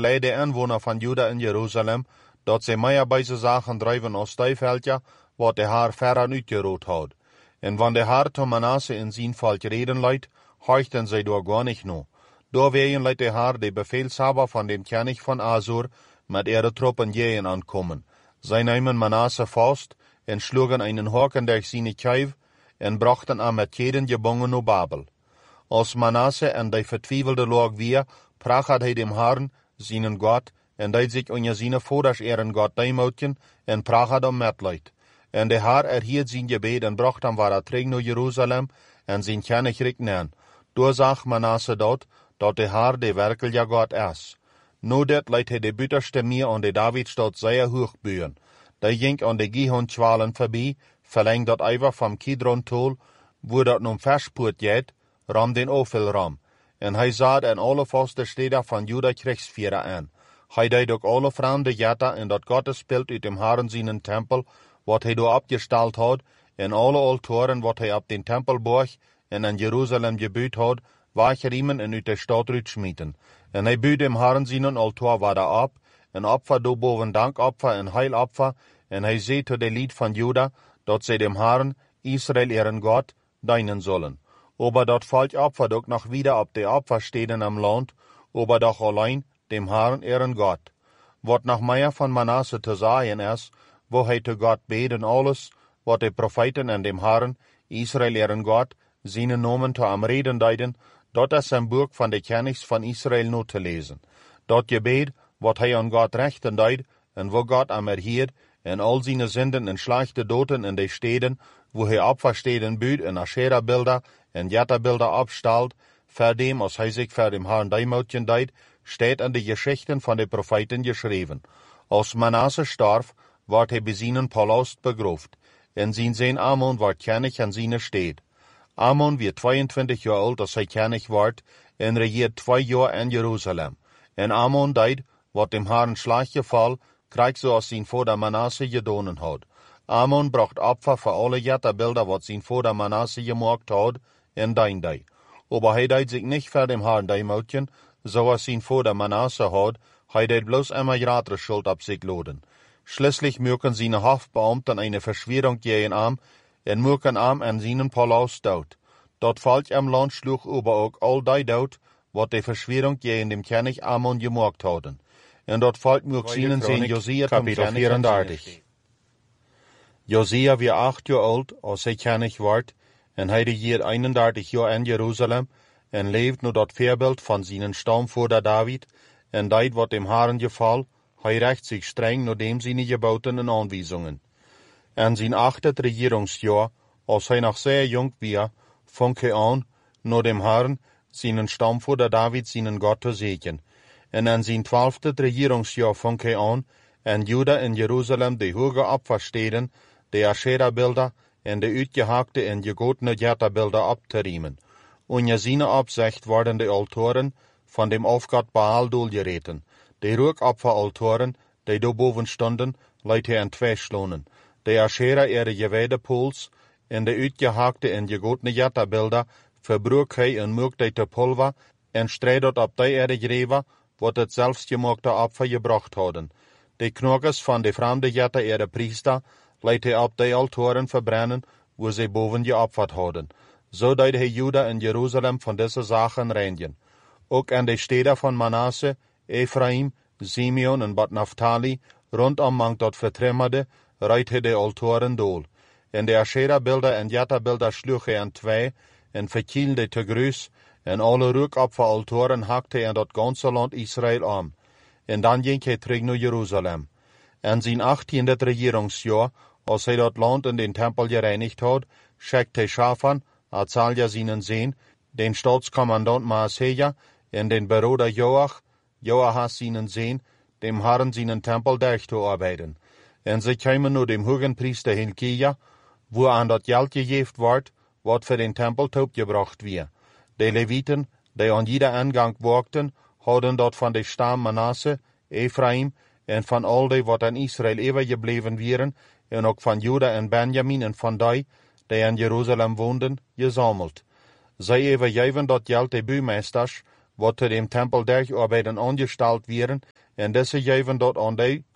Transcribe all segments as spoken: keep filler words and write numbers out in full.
blij de inwoner van Juda in Jeruzalem, dat ze meer bij ze zagen drijven als stuifveldja, wat de haar verder uitgerood had. En wanneer de haar tot Manasse in zijn volk reden leidt, horchten zij door gar nicht no. Doorwegen leidt de haar de befehlshaber van dem König van Asur met ihre Truppen jähen ankommen. Zij nahmen Manasse vast en schlugen einen Haken durch seine Kuiv en brachten am met jeden gebongen naar Babel. Als Manasse en de vertwijfelde lag weer, prachat hij dem Herrn, seinen Gott, en deed zich onder seine Voders ehren Gott deimoutjen, en prachat om metleid. En de Herr erhielt zijn gebed en bracht hem waar terug naar Jeruzalem, en zijn König neer. Doorzag Manasse dat, dat de Herr de werkelijke Gott is. Nu dat leidt hij de bitterste meer aan de Davidstad zeer hoog buren. Die ging aan de Gihon-Schwalen voorbij, verlengd dat over vom Kidron-Tol, wo dat nun verspoort jet, ram den Ophel-ram. En hij zat en alle vaste steden van Juda krigsvieren aan. Hij deed ook alle vreemde jetten en dat Gottesbeeld uit dem Herren seinen Tempel, wat hij door opgesteld had, en alle altoren wat hij op den Tempelborg en in Jeruzalem gebuut had, weggeriemen en uit de stad uitschmieten. En hij buut dem Herren seinen altor wieder op, en opfer do boven dankopfer en heilopfer, en hij zei tot de lied van Juda, dat zij dem Herren, Israel ihren Gott, dienen sollen. Aber dat volk opfert ook nog wieder op de opfersteden am Land, aber doch allein dem Herrn ihren Gott. Wat nog meer van Manasse te zeggen is, wo hij te Gott beten alles, wat de Propheten en dem Herrn, Israel ihren Gott, seine Nomen te am reden deiden, dat is een boek van de Königs van Israel nu te lezen. Dat gebed, wat hij aan Gott rechten deed, en wo Gott am erhiert, en al seine Sünden en schlechte Doten in de steden, wo hij Opfersteden büht en Aschera-Bilder en Jetterbilder abstalt, für dem, als hij zich für dem Herrn deimoutjen deed, steht in de Geschichten van de Propheten geschreven. Als Manasse starf, ward hij bij seinen Palast begroft, en zijn Sohn Amon ward König an seine Stede. Amon wird zweiundzwanzig Jahre alt, als hij König ward, en regiert zwei Jahre in Jeruzalem. En Amon deed, wat dem Herrn schlecht geval, krijgt zoals zijn vader Manasse gedonen had. Amon bracht Opfer für alle Jetterbilder, wat zijn vader Manasse gemaakt had, en dein dei. Aber hij deed zich nicht für dem Herrn deimoutjen, zoals zijn vader Manasse had, hij deed bloß immer gratis Schuld op sich laden. Schließlich mögen seine Hofbeamten eine Verschwörung gegen am, en mögen am an seinen Palast dort. Dort Volk am Land schlug aber auch all die dort, wat de Verschwörung gegen dem König Amon gemaakt hadden. En dat Volk mög seinen Sohn Josia zum König vierunderdertig. Josia war acht Jahre alt, als hij König ward, en hij regiert einundertig Jahre in Jeruzalem, en leeft naar dat Voorbeeld van zijn stamvader David, en deed wat dem Herrn geval, hij recht zich streng naar dem seine Geboten en Anweisungen. En zijn achtet Regierungsjahr, als hij nog zeer jong war, fang hij an, naar dem Herrn, seinen stamvader David, seinen Gott te segnen. En in zijn twaalftet Regierungsjahr fang hij an, en Juda in Jeruzalem de hoge Opfersteden, de Aschera-Bilder en de uitgehaakte en gegotene Jetterbilder op te riemen. Onder seine Absicht worden de Altoren van dem Aufgott Baal doelgereten. De Rookopferaltoren, die daarboven stonden, leidt hij in twee slonen. De Aschera ihre gewijde Pols en de uitgehaakte en gegotene Jetterbilder verbroek hij en mook die te pulver en strijdt op die ihre Gräber, wat het zelfsgemaakte Opfer gebracht hadden. De knokkers van de vreemde Jetter ihre Priester leidt hij op die Altoren verbrennen, wo sie boven geopfert hadden. So deed hij Juda en Jeruzalem van deze zaken reinigen. Ook in de steden van Manasse, Ephraim, Simeon en Bad Naphtali, rondom mangt dat vertremmerde, rijdt hij de Altoren dool. En de Aschera-Bilder en Jetterbilder sloeg hij in twee, en verkielde te gruus, en alle Rookopferaltoren hakte hij in dat ganze land Israël aan. En dan ging hij terug naar Jeruzalem. En zijn achttiende Regierungsjahr, als hij dat land in den Tempel gereinigt had, schickte hij Schafan, Azalia seinen Sohn, den Staatskommandant Maaseja, en den Beroder Joach, Joachas seinen Sohn, dem Herrn seinen Tempel durchzuarbeiten. En sie kamen nur dem hohen Priester Hilkia, wo an dat Geld gegeft ward, wat für den Tempel gebracht wird. De Leviten, die an jeder Eingang walkten, hadden dat van de Stamm Manasse, Ephraim, en van al die wat in Israel overgebleven waren, en ook van Juda en Benjamin en van die, die in Jeruzalem woonden, gezameld. Zij overgeven dat geld de buurmeesters, wat te dem Tempel derarbeiten angestellt werden, en deze geven dat aan die,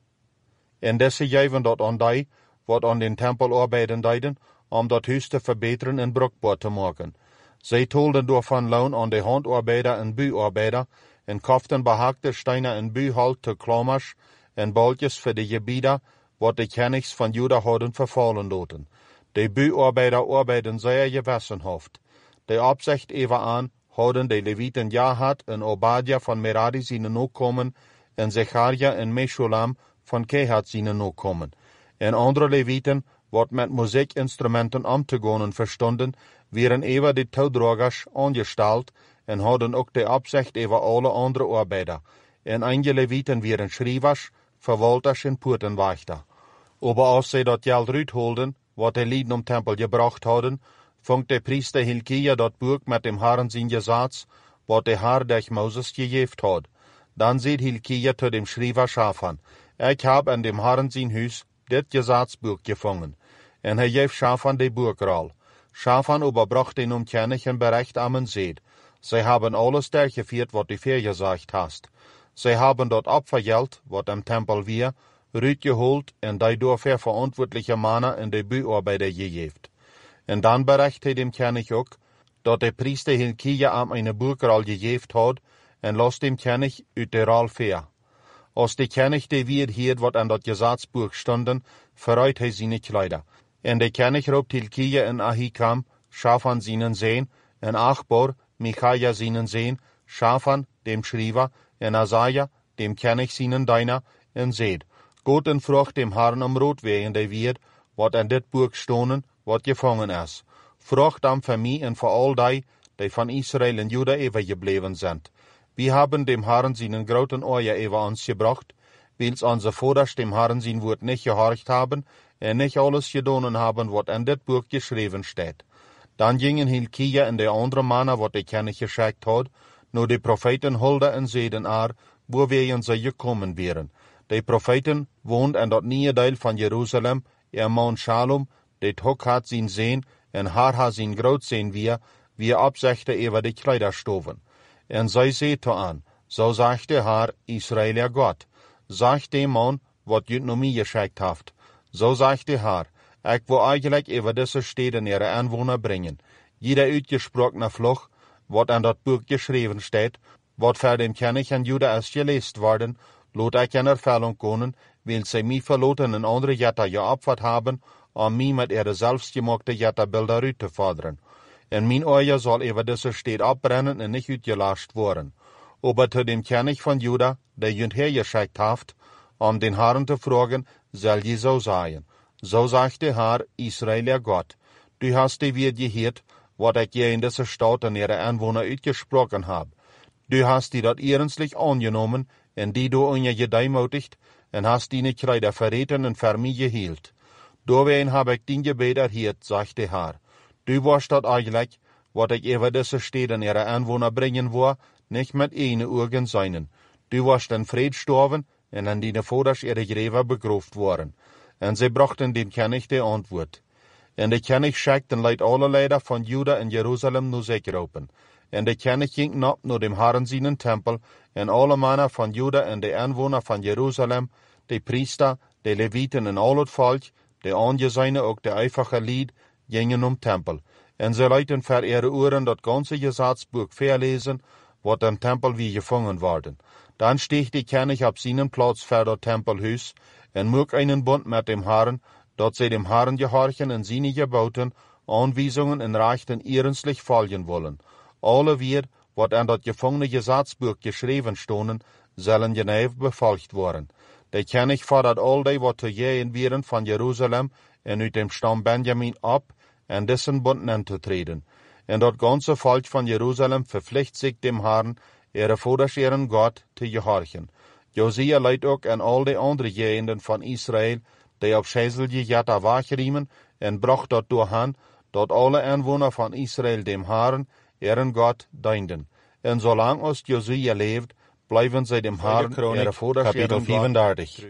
en deze geven dat aan die, wat aan den Tempel arbeiten deiden, om dat huis te verbeteren en bruikbaar te maken. Zij tolden door van loon aan de handarbeider en buarbeider, en koften behakte stenen en buhout te klommers, en baltjes voor de gebieden, wat de kennigs van Juda hadden vervallen laten. De buarbeider arbeiden zeer gewessenhaft. De opzicht even aan, hadden de Levieten Jahat en Obadja van Merari zijn nakomen, en Zecharia en Meshulam van Kehat zijn nakomen. En andere Levieten, wat met muziekinstrumenten om te gaan verstonden, waren even de touwdragers aangesteld, en hadden ook de opzicht over alle andere arbeider. En einige Levieten waren schrijvers, verwalters en poortenwachter. Aber als zij dat geld uitholden, wat de lieden om tempel gebracht hadden, vangt de priester Hilkia dat boek met dem Herren zijn gezats, wat de Herr durch Moses gegeven had. Dan zei Hilkia zu dem schrijver Schafan, ik heb in dem Herren zijn huis dit gezatsboek gevangen. En hij geeft Schafan de boekrol. Schafan überbracht den umkennigen Bericht am en zeid, zij hebben alles dergevierd wat du vergesagt hast. Zij hebben dat opvergeld, wat im Tempel wir, uitgeholt en daardoor voor verantwoordelijke mannen in de buarbeider gegeven. En dan bericht hij dem König ook, dat de priester Hilkia am eine boekrol gegeven had, en los dem König uit de rol ver. Als de König de weer hield wat aan dat gezatsboek stonden, verruit hij zijn Kleider. En de König roept Hilkia en Ahikam, Schafan seinen Sehn, en Achbor, Michaja seinen Sehn, Schafan, dem Schrijver, en Asaja, dem König seinen Diener, en zeid, Gott en vroeg dem Herrn om rood wegen de weer, wat aan dit boek stonen, wat gevangen is. Vroeg dan voor mij en voor al die, die van Israël en Juda overgebleven zijn. Wir haben dem Herrn seinen großen Ohr über uns gebracht, wils onze Voders dem Herrn sein Wort nicht gehorcht haben, en nicht alles gedonen haben, wat in dit Buch geschrieben steht. Dan gingen Hilkia en de andere mannen, wat de König geschickt had, nur de Propheten Hulda en zeiden er, woorwegen zij gekommen wären. De Propheten woont in dat nieuwe deel van Jeruzalem, er Mount Shalom, de Tok had zien zien, en haar had zien groot zien wir, wie opzichte über de Kleiderstoven. En zij zei to aan, zo zegt de Herr, Israël Gott, zegt de man, wat jut no mij geschickt haft. Zo zegt de Herr, ik wil eigenlijk over deze steden ihre Anwohner brengen. Jeder uitgesprochene vlug, wat aan dat boek geschreven staat, wat voor dem König en Juda is geleest worden, laat ik in Erfüllung komen, wil zij mij verloten en andere Jetter geopfert haben, om mij met ihre selbstgemachte Jetterbilder uit te forderen. En mijn oor zal over deze stad opbrennen en niet uitgelöscht worden. Aber zu dem König von Juda, der jünd hergeschickt haft, um den Herrn zu fragen, soll je so sein. So sagt der Herr, Israel Gott, du hast die weer gehört, wat ich je in dieser Stadt an ihre Anwohner uitgesprochen hab. Du hast die dat ernstlich angenommen, en die du unje gedeimutigt, en hast die nicht Kleider verreten en für mich gehielt. Doorween hab ich din Gebet erhielt, sagt der Herr. Du warst dat eigentlich, wat ich über diese Städte an ihre Anwohner bringen war, nicht mit eine Urgen seinen. Du warst in Fried gestorben, en an deine Voders ihre Gräber begraft worden. En sie brachten dem König die Antwort. En de König schickten leid alle Leider von Juda in Jerusalem nu sich roepen. En de König ging ab nur dem Herrn seinen Tempel, en alle Männer von Juda en de Anwohner von Jerusalem, de Priester, de Leviten en al het volk, de Angesehene ook de einfache Lied, gingen um Tempel. En sie leiten für ihre Ohren dat ganze Gesatzbuch verlesen, wat im Tempel wie gefangen worden. Dann stieg die König auf seinen Platz für das Tempelhaus, en mög einen Bund mit dem Herrn, dat sie dem Herrn gehorchen en seine Geboten, Anweisungen en Rechten ernstlich folgen wollen. Alle wir, wat an dat gefangene Gesatzbuch geschrieben stonden, sollen genau befolgt worden. Der König fordert all die, wat zu gehen wären von Jerusalem en uit dem Stamm Benjamin ab, en dessen Bund anzutreten. En dat ganze Volk von Jerusalem verpflicht sich dem Herrn, ihre Voders ihren Gott, zu gehorchen. Josia leidt ook an all die andere Gegenden von Israel, die auf schäselige Jatta wachriemen, en bracht dort doorhan, dat alle Anwohner von Israel dem Herrn, ihren Gott, dienden. En zolang als Josia leeft, blijven zij dem Herrn, ihre Voders ihren vierundertig.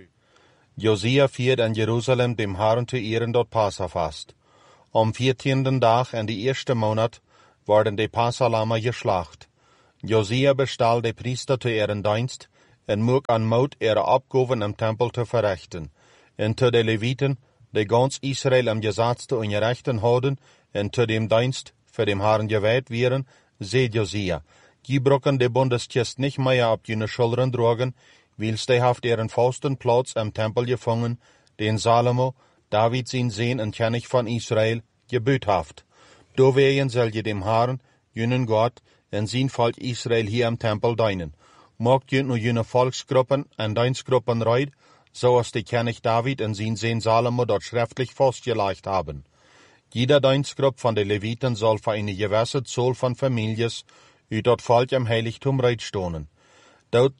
Josia viert in Jerusalem dem Herrn zu ehren dort Passafast. Am vierzehnten Tag in die erste Monat worden die Passalammer geschlacht. Josia bestal de priester te ihren dienst, en moek aan moed ihre opgaven im tempel te verrichten, en te de Leviten, de ganz Israel am Gesetz te unterrichten houden, en te dem dienst für dem Herrn geweiht wären, seht Josia, die brocken de Bundeskist nicht mehr ab jene Schultern drogen, wils de haft ihren fausten Platz im Tempel gefangen, den Salomo, David sein Sehn und König von Israel, gebüht haft. Do wehen soll je dem Herrn, jenen Gott, en sein Volk Israel hier im Tempel dienen. Mogt je nur jene Volksgruppen en Dienstgruppen reid, so als die König David en sein Sehn Salomo dort schriftlich festgelegt haben. Jeder Dienstgruppe von den Leviten soll für eine gewisse Zahl von Families uit dat Volk im Heiligtum reid stonen. Dort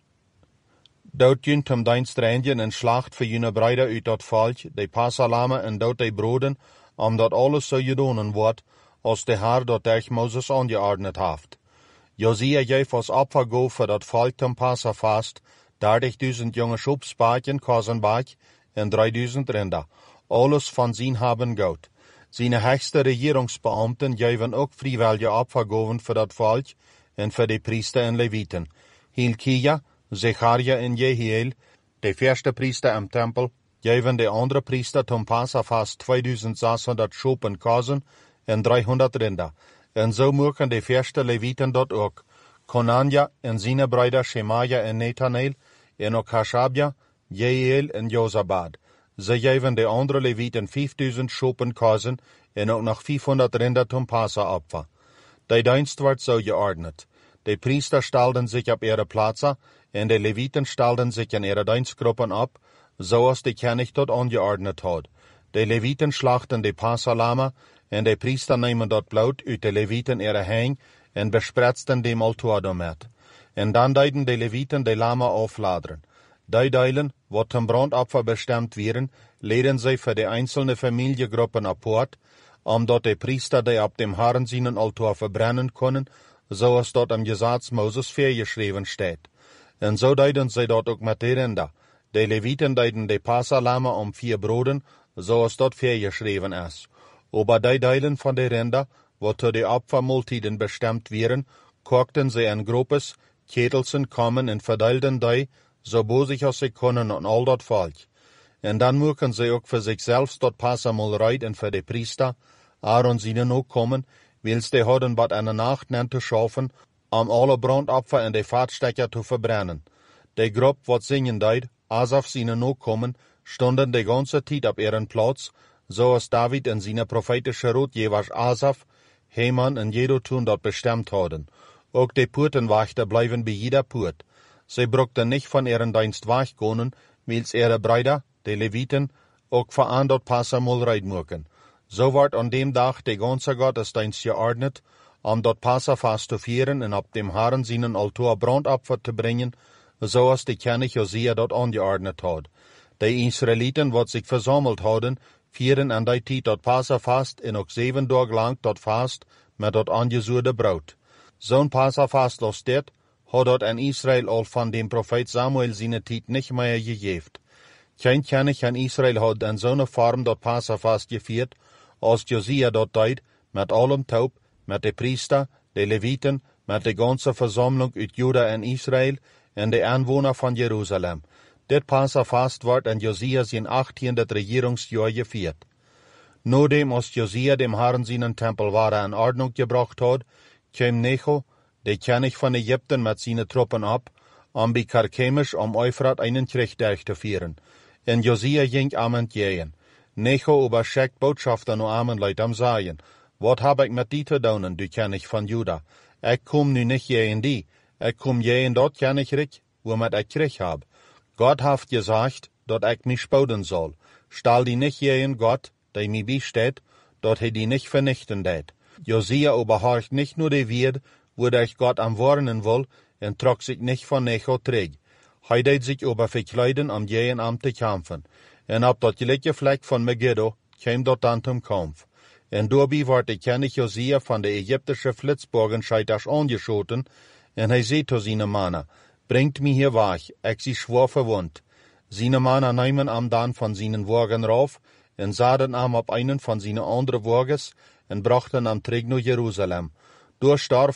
Dort jünt am Dienst reinigen en Schlacht für jene Brüder uit dat Volk, die Passalame en dort die Broden, om dat alles so gedonen wordt, als de Herr dat durch Moses angeordnet haft. Josia geef als Opfer für dat Volk zum Passafast, dertigduizend junge Schubspaatjen, Kosenbaak en drieduizend Rinder, alles von zijn haben goud. Seine höchste Regierungsbeamten geven ook vrijwillige Opfergaven für dat Volk en für die Priester en Leviten. Hilkia, Zecharia en Jehiel, de eerste priester im Tempel, geven de andere priester zum Passafast tweeduizend Schopen Kosen en driehonderd Rinder. En so mogen de eerste Leviten dort ook. Konanja en zijn Brüder Shemaja en Nethanel, en ook Hashabja, Jehiel en Jozabad. Ze geven de andere Leviten vijfduizend Schopen Kosen en ook nog vijfhonderd Rinder zum Passaopfer. De dienst wordt so geordnet. De priester stalden sich op ihre Plätze, en de Leviten stalden sich in ihre Dienstgruppen ab, so als de König dort angeordnet hat. De Leviten schlachten de Passalame, en de priester nemen dat Blut uit de Leviten ihre Hang, en bespretzten dem Altar damit. En dan deiden de Leviten de Lame aufladeren. Die Deilen, wat zum Brandopfer bestimmt wären, leden sie für die einzelne Familiengruppen apart, um dort de Priester die ab dem Herrn seinen Altar verbrennen können, so als dort am Gesetz Moses geschrieben steht. En so deiden sie dort ook mit de Rinder. De Leviten deiden de Passalame um vier Broden, so als dort geschrieben ist. Aber die Deilen von de Rinder, wat zu de Opfermultiden bestimmt wären, kochten sie ein grobes, Ketelsen kommen en verdeilten die, so bosig als sie können an all dat Volk. En dan mogen sie ook für sich selbst dort Passamol reid en für de Priester, Aaron seinen ook kommen, wils de hadden wat eine Nacht nen te schaffen, um alle Brandopfer en de Vaatstecker zu verbrennen. De Grupp, wat singen deid, Asaf seinen ook kommen, stunden de ganze Tijd op ihren Platz, so als David en seine prophetische Rotjewers Asaf, Heman en Jedutun dort bestimmt hadden. Ook de Puertenwachter blijven bij jeder Poort. Sie brukten nicht von ihren Dienst wegkonen, wils ihre Brüder, de Leviten, ook veran dort Passamol reid mogen. So wordt an dem Tag de ganze Gottesdienst geordnet, um dort Passafast zu feiern en ab dem Herrn seinen Altar Brandopfer zu bringen, so als de König Josia dort angeordnet hat. De Israeliten, wat sich versammelt hadden, feiern an die Tijd dort Passafast en ook zeven Tage lang dort Fast met dort angesuurde Braut. Zo'n Passafast los dit, hat dort in Israel al von dem Prophet Samuel seine Tijd nicht mehr gegeben. Kein König in Israel hat in so einer Form dort Passafast gefeiert, als Josia dort deed, mit allem Taub, mit de Priester, de Leviten, mit de ganze Versammlung uit Juda en Israel en de Anwohner von Jerusalem. Dit Passafast wordt in Josia sein achttiendes Regierungsjahr gefeiert. Nachdem als Josia dem Herrn seinen Tempel wahre in Ordnung gebracht hat, kam Necho, de König von Ägypten mit seinen Truppen ab, um bei Karkemisch am Euphrat einen Krieg durchzuführen. En Josia ging am entgegen. Necho überschickt Botschafter nur armen Leute am Sagen. Wat hab ich mit die zu tun, du König von Juda? Ich komm nu nicht gegen die. Ich komm gegen dort Königreich, womit ich Krieg hab. Gott hat gesagt, dat ich mich spoden soll. Stahl die nicht gegen Gott, der mir besteht, dort he die nicht vernichten det. Josia überhorcht nicht nur die Wied, wo ich Gott am warnen will, en trok sich nicht von Necho träg. Hij deed sich über verkleiden, um jeden Amt zu kämpfen. En ab dat gelijke Fleck von Megiddo kam dort dann zum Kampf. En dabei wordt de König Josia von der ägyptische Flitzburgenscheiters angeschoten, en hij zei zu seine Männer, bringt mich hier weg, ich sie schwer verwund. Seine Männer nehmen am dann von seinen Wagen rauf, en sahen am auf einen von seinen anderen Wagens, en brachten am Träg nach Jerusalem. Door starf hij,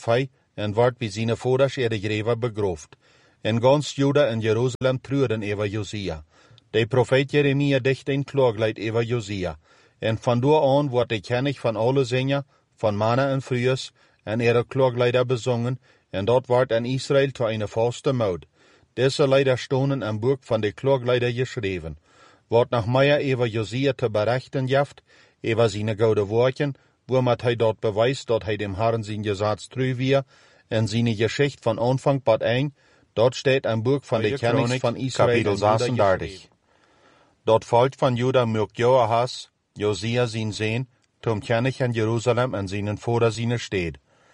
en wordt bij zijn vaders eerder begroefd. En gans Juda en Jeruzalem treurden over Josia. De profeet Jeremia dicht een klaaglied over Josia. En van door aan wordt de kennis van alle zingen, van mannen en vrouwen, en ihre klaaglieder bezongen, en dat wordt in Israël tot een vaste moed. Deze Lieder stonden am Buch van de klaaglieder geschreven. Wat nog meer over Josia te berichten jaft, over zijn goede woorden, womit hij dat bewijst dat hij dem Herrn zijn Gesetz treu weer, en zijn Geschichte van Anfang bat ein, dat steht am Buch van de kennis van Israël Kapitel zesendertig. Dat volk van Juda mögt Joahas, Josia zijn Sehn, zum König in Jerusalem en zijn vader zijn steed.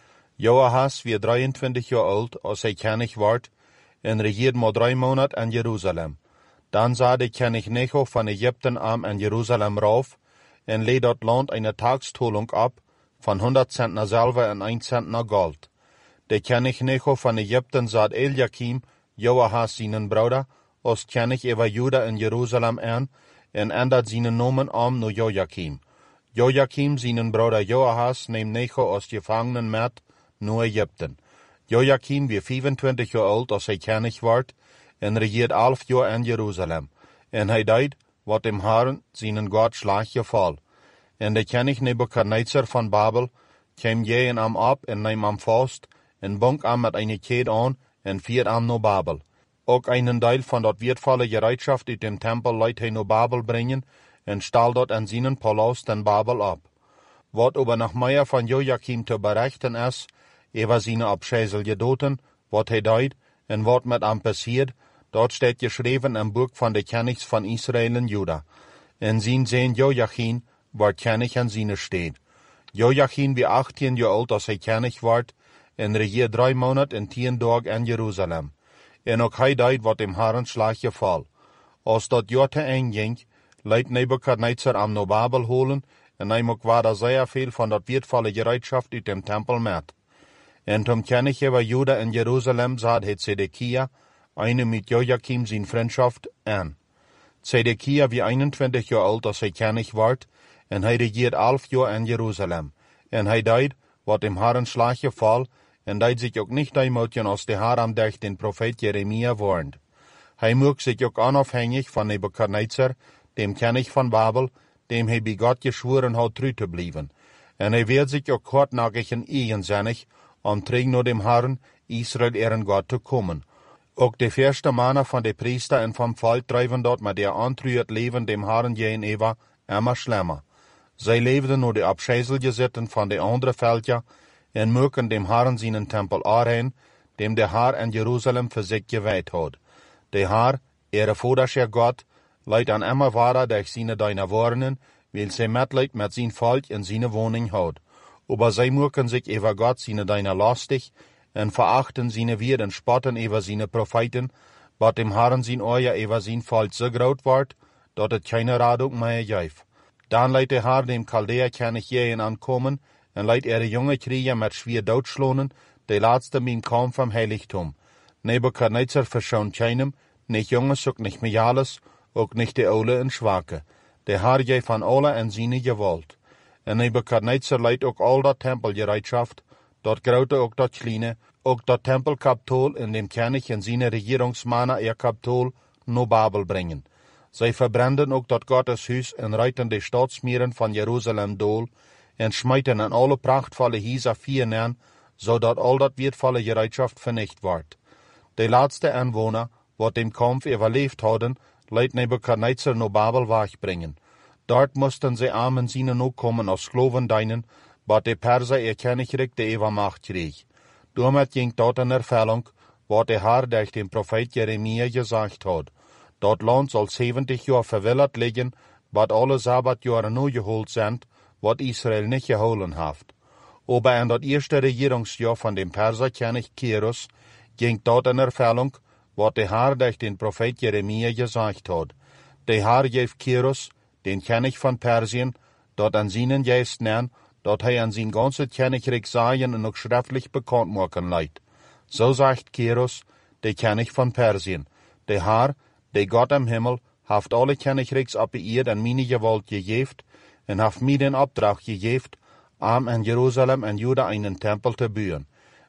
Joahas wie drieëntwintig jaar oud als hij König wordt, en regiert maar drie maanden in Jeruzalem. Dan zah de König Necho van Egypten am in Jeruzalem rauf, en leed dat land eine Tagstolung ab, van honderd Zentner Silber en een Zentner Gold. De König Necho van Egypten zat Eliakim, Joahas zijn bruder, als König over Juda in Jeruzalem aan, en ändert zijn namen om naar Joachim. Joachim zijn bruder Joahas neemt Necho als gevangenen met naar Egypten. Joachim wie vijfentwintig jaar oud als hij König wordt, en regiert elf jaar in Jeruzalem. En hij deed, wat dem Herrn zijn God slag geval. En de König Nebukadnezar van Babel kwam jeen am ab en neem am vast, en bunk am met eine Kette aan, en viert am naar Babel. Ook einen Teil van dat wertvolle Gereitschaft uit dem Tempel leidt hij naar Babel brengen, en stal dat in zijn Palast in Babel ab. Wat aber noch mehr van Joachim te berichten is, over zijn abscheiselige doten, wat hij deed, en wat met hem passiert, dat steht geschreven im Buch van de Königs van Israël en Juda. En zijn Sehn Joachim wordt König in zijn steed. Joachim wie achttien jaar oud als hij König wordt, en regiert drie maanden en tien dagen in Jeruzalem. En ook hij deed wat dem Herrn slag geval. Als dat jaar te eind ging, leidt Nebukadnezar am naar Babel holen, en hij ook waar zeer veel van dat wertvolle Gereitschaft uit dem Tempel met. En zum König über Juda in Jerusalem zat het Zedekia, eine mit Joachim zijn Freundschaft an. Zedekia wie eenentwintig jaar oud als hij König wordt, en hij regiert elf jaar in Jeruzalem. En hij deed, wat dem Herrn slag geval, en deed zich ook niet deimotigen als de Herr am Dach den Prophet Jeremia warnt. Hij mocht zich ook onafhängig van Nebukadnezar, dem König van Babel, dem hij bij Gott geschworen had treu te blijven. En hij werd zich ook hartnäckig en eigenzinnig, om terug naar dem Herrn, Israël ihren Gott te komen. Ook de eerste mannen van de priester en van volk drijven dat met der antruiert leven dem Herrn gegenüber immer schlimmer. Zij leefden naar de abscheiselgezitten van de andere veldja, en mögen dem Herrn zijn tempel aanheen, dem de Herr in Jeruzalem voor zich gewijd had. De Herr, ihre vaderscher Gott, leidt an immer wahrer durch seine deine Woorden, weil sie Mitleid mit sein Volk in seine Wohnung hat. Aber sie mögen sich über Gott seine deine lastig, en verachten seine Wied en spotten über seine Propheten, wat dem Herrn sein Ohr über sein Volk so groot wordt, dat het keine Radung mehr gibt. Dan leidt de Herr dem Chaldea-König jähen ankommen, en leidt ihre junge Krieger mit schwer doodschlonen, de laatste beim Kampf vom Heiligtum. Nebukadnezar verschont keinem, nicht Junges, ook nicht Mejales, ook nicht de Ole en Schwache. De Herr geeft van alle en seine Gewalt. En Nebukadnezar leidt ook al dat Tempelgereitschaft, dat grote ook dat kleine, ook dat Tempelkapitol in dem König en seine Regierungsmannen ihr Kapitol naar Babel brengen. Zij verbranden ook dat Gotteshuis en reiten de stadsmuren van Jeruzalem dool, en smijten aan alle prachtvolle Häuser vier neer, zodat al dat wertvolle Gereitschaft vernicht wordt. De laatste Anwohner, wat dem Kampf überlebt hadden, leidt Nebukadnezar naar Babel wegbrengen. Dort mussten sie armen seinen ook kommen als Skloven dienen, wat de Perser ihr Königreich de Übermacht kreeg. Damit ging dort in Erfüllung, wat de Herr durch den Prophet Jeremia gesagt hat. Dat land zal zeventig jaar verwilderd liggen, wat alle Sabbatjahre nu geholt sind, wat Israel nicht geholen heeft. Aber in dat eerste regierungsjahr van dem Perserkönig Kyrus ging dort in Erfüllung, wat de Herr durch den Prophet Jeremia gesagt hat. De Herr geeft Kyrus, den König von Persien, dat an seinen Geist nennen, dat hij an sein ganzes Königreich sagen und auch schriftlich bekannt machen leidt. So sagt Kyrus, der König von Persien, der Herr, der Gott im Himmel, haft alle Königreichs op de Erde an meine Gewalt gegeft, en haft mir den Opdracht gegeft, am in Jerusalem en Juda einen Tempel te bouwen.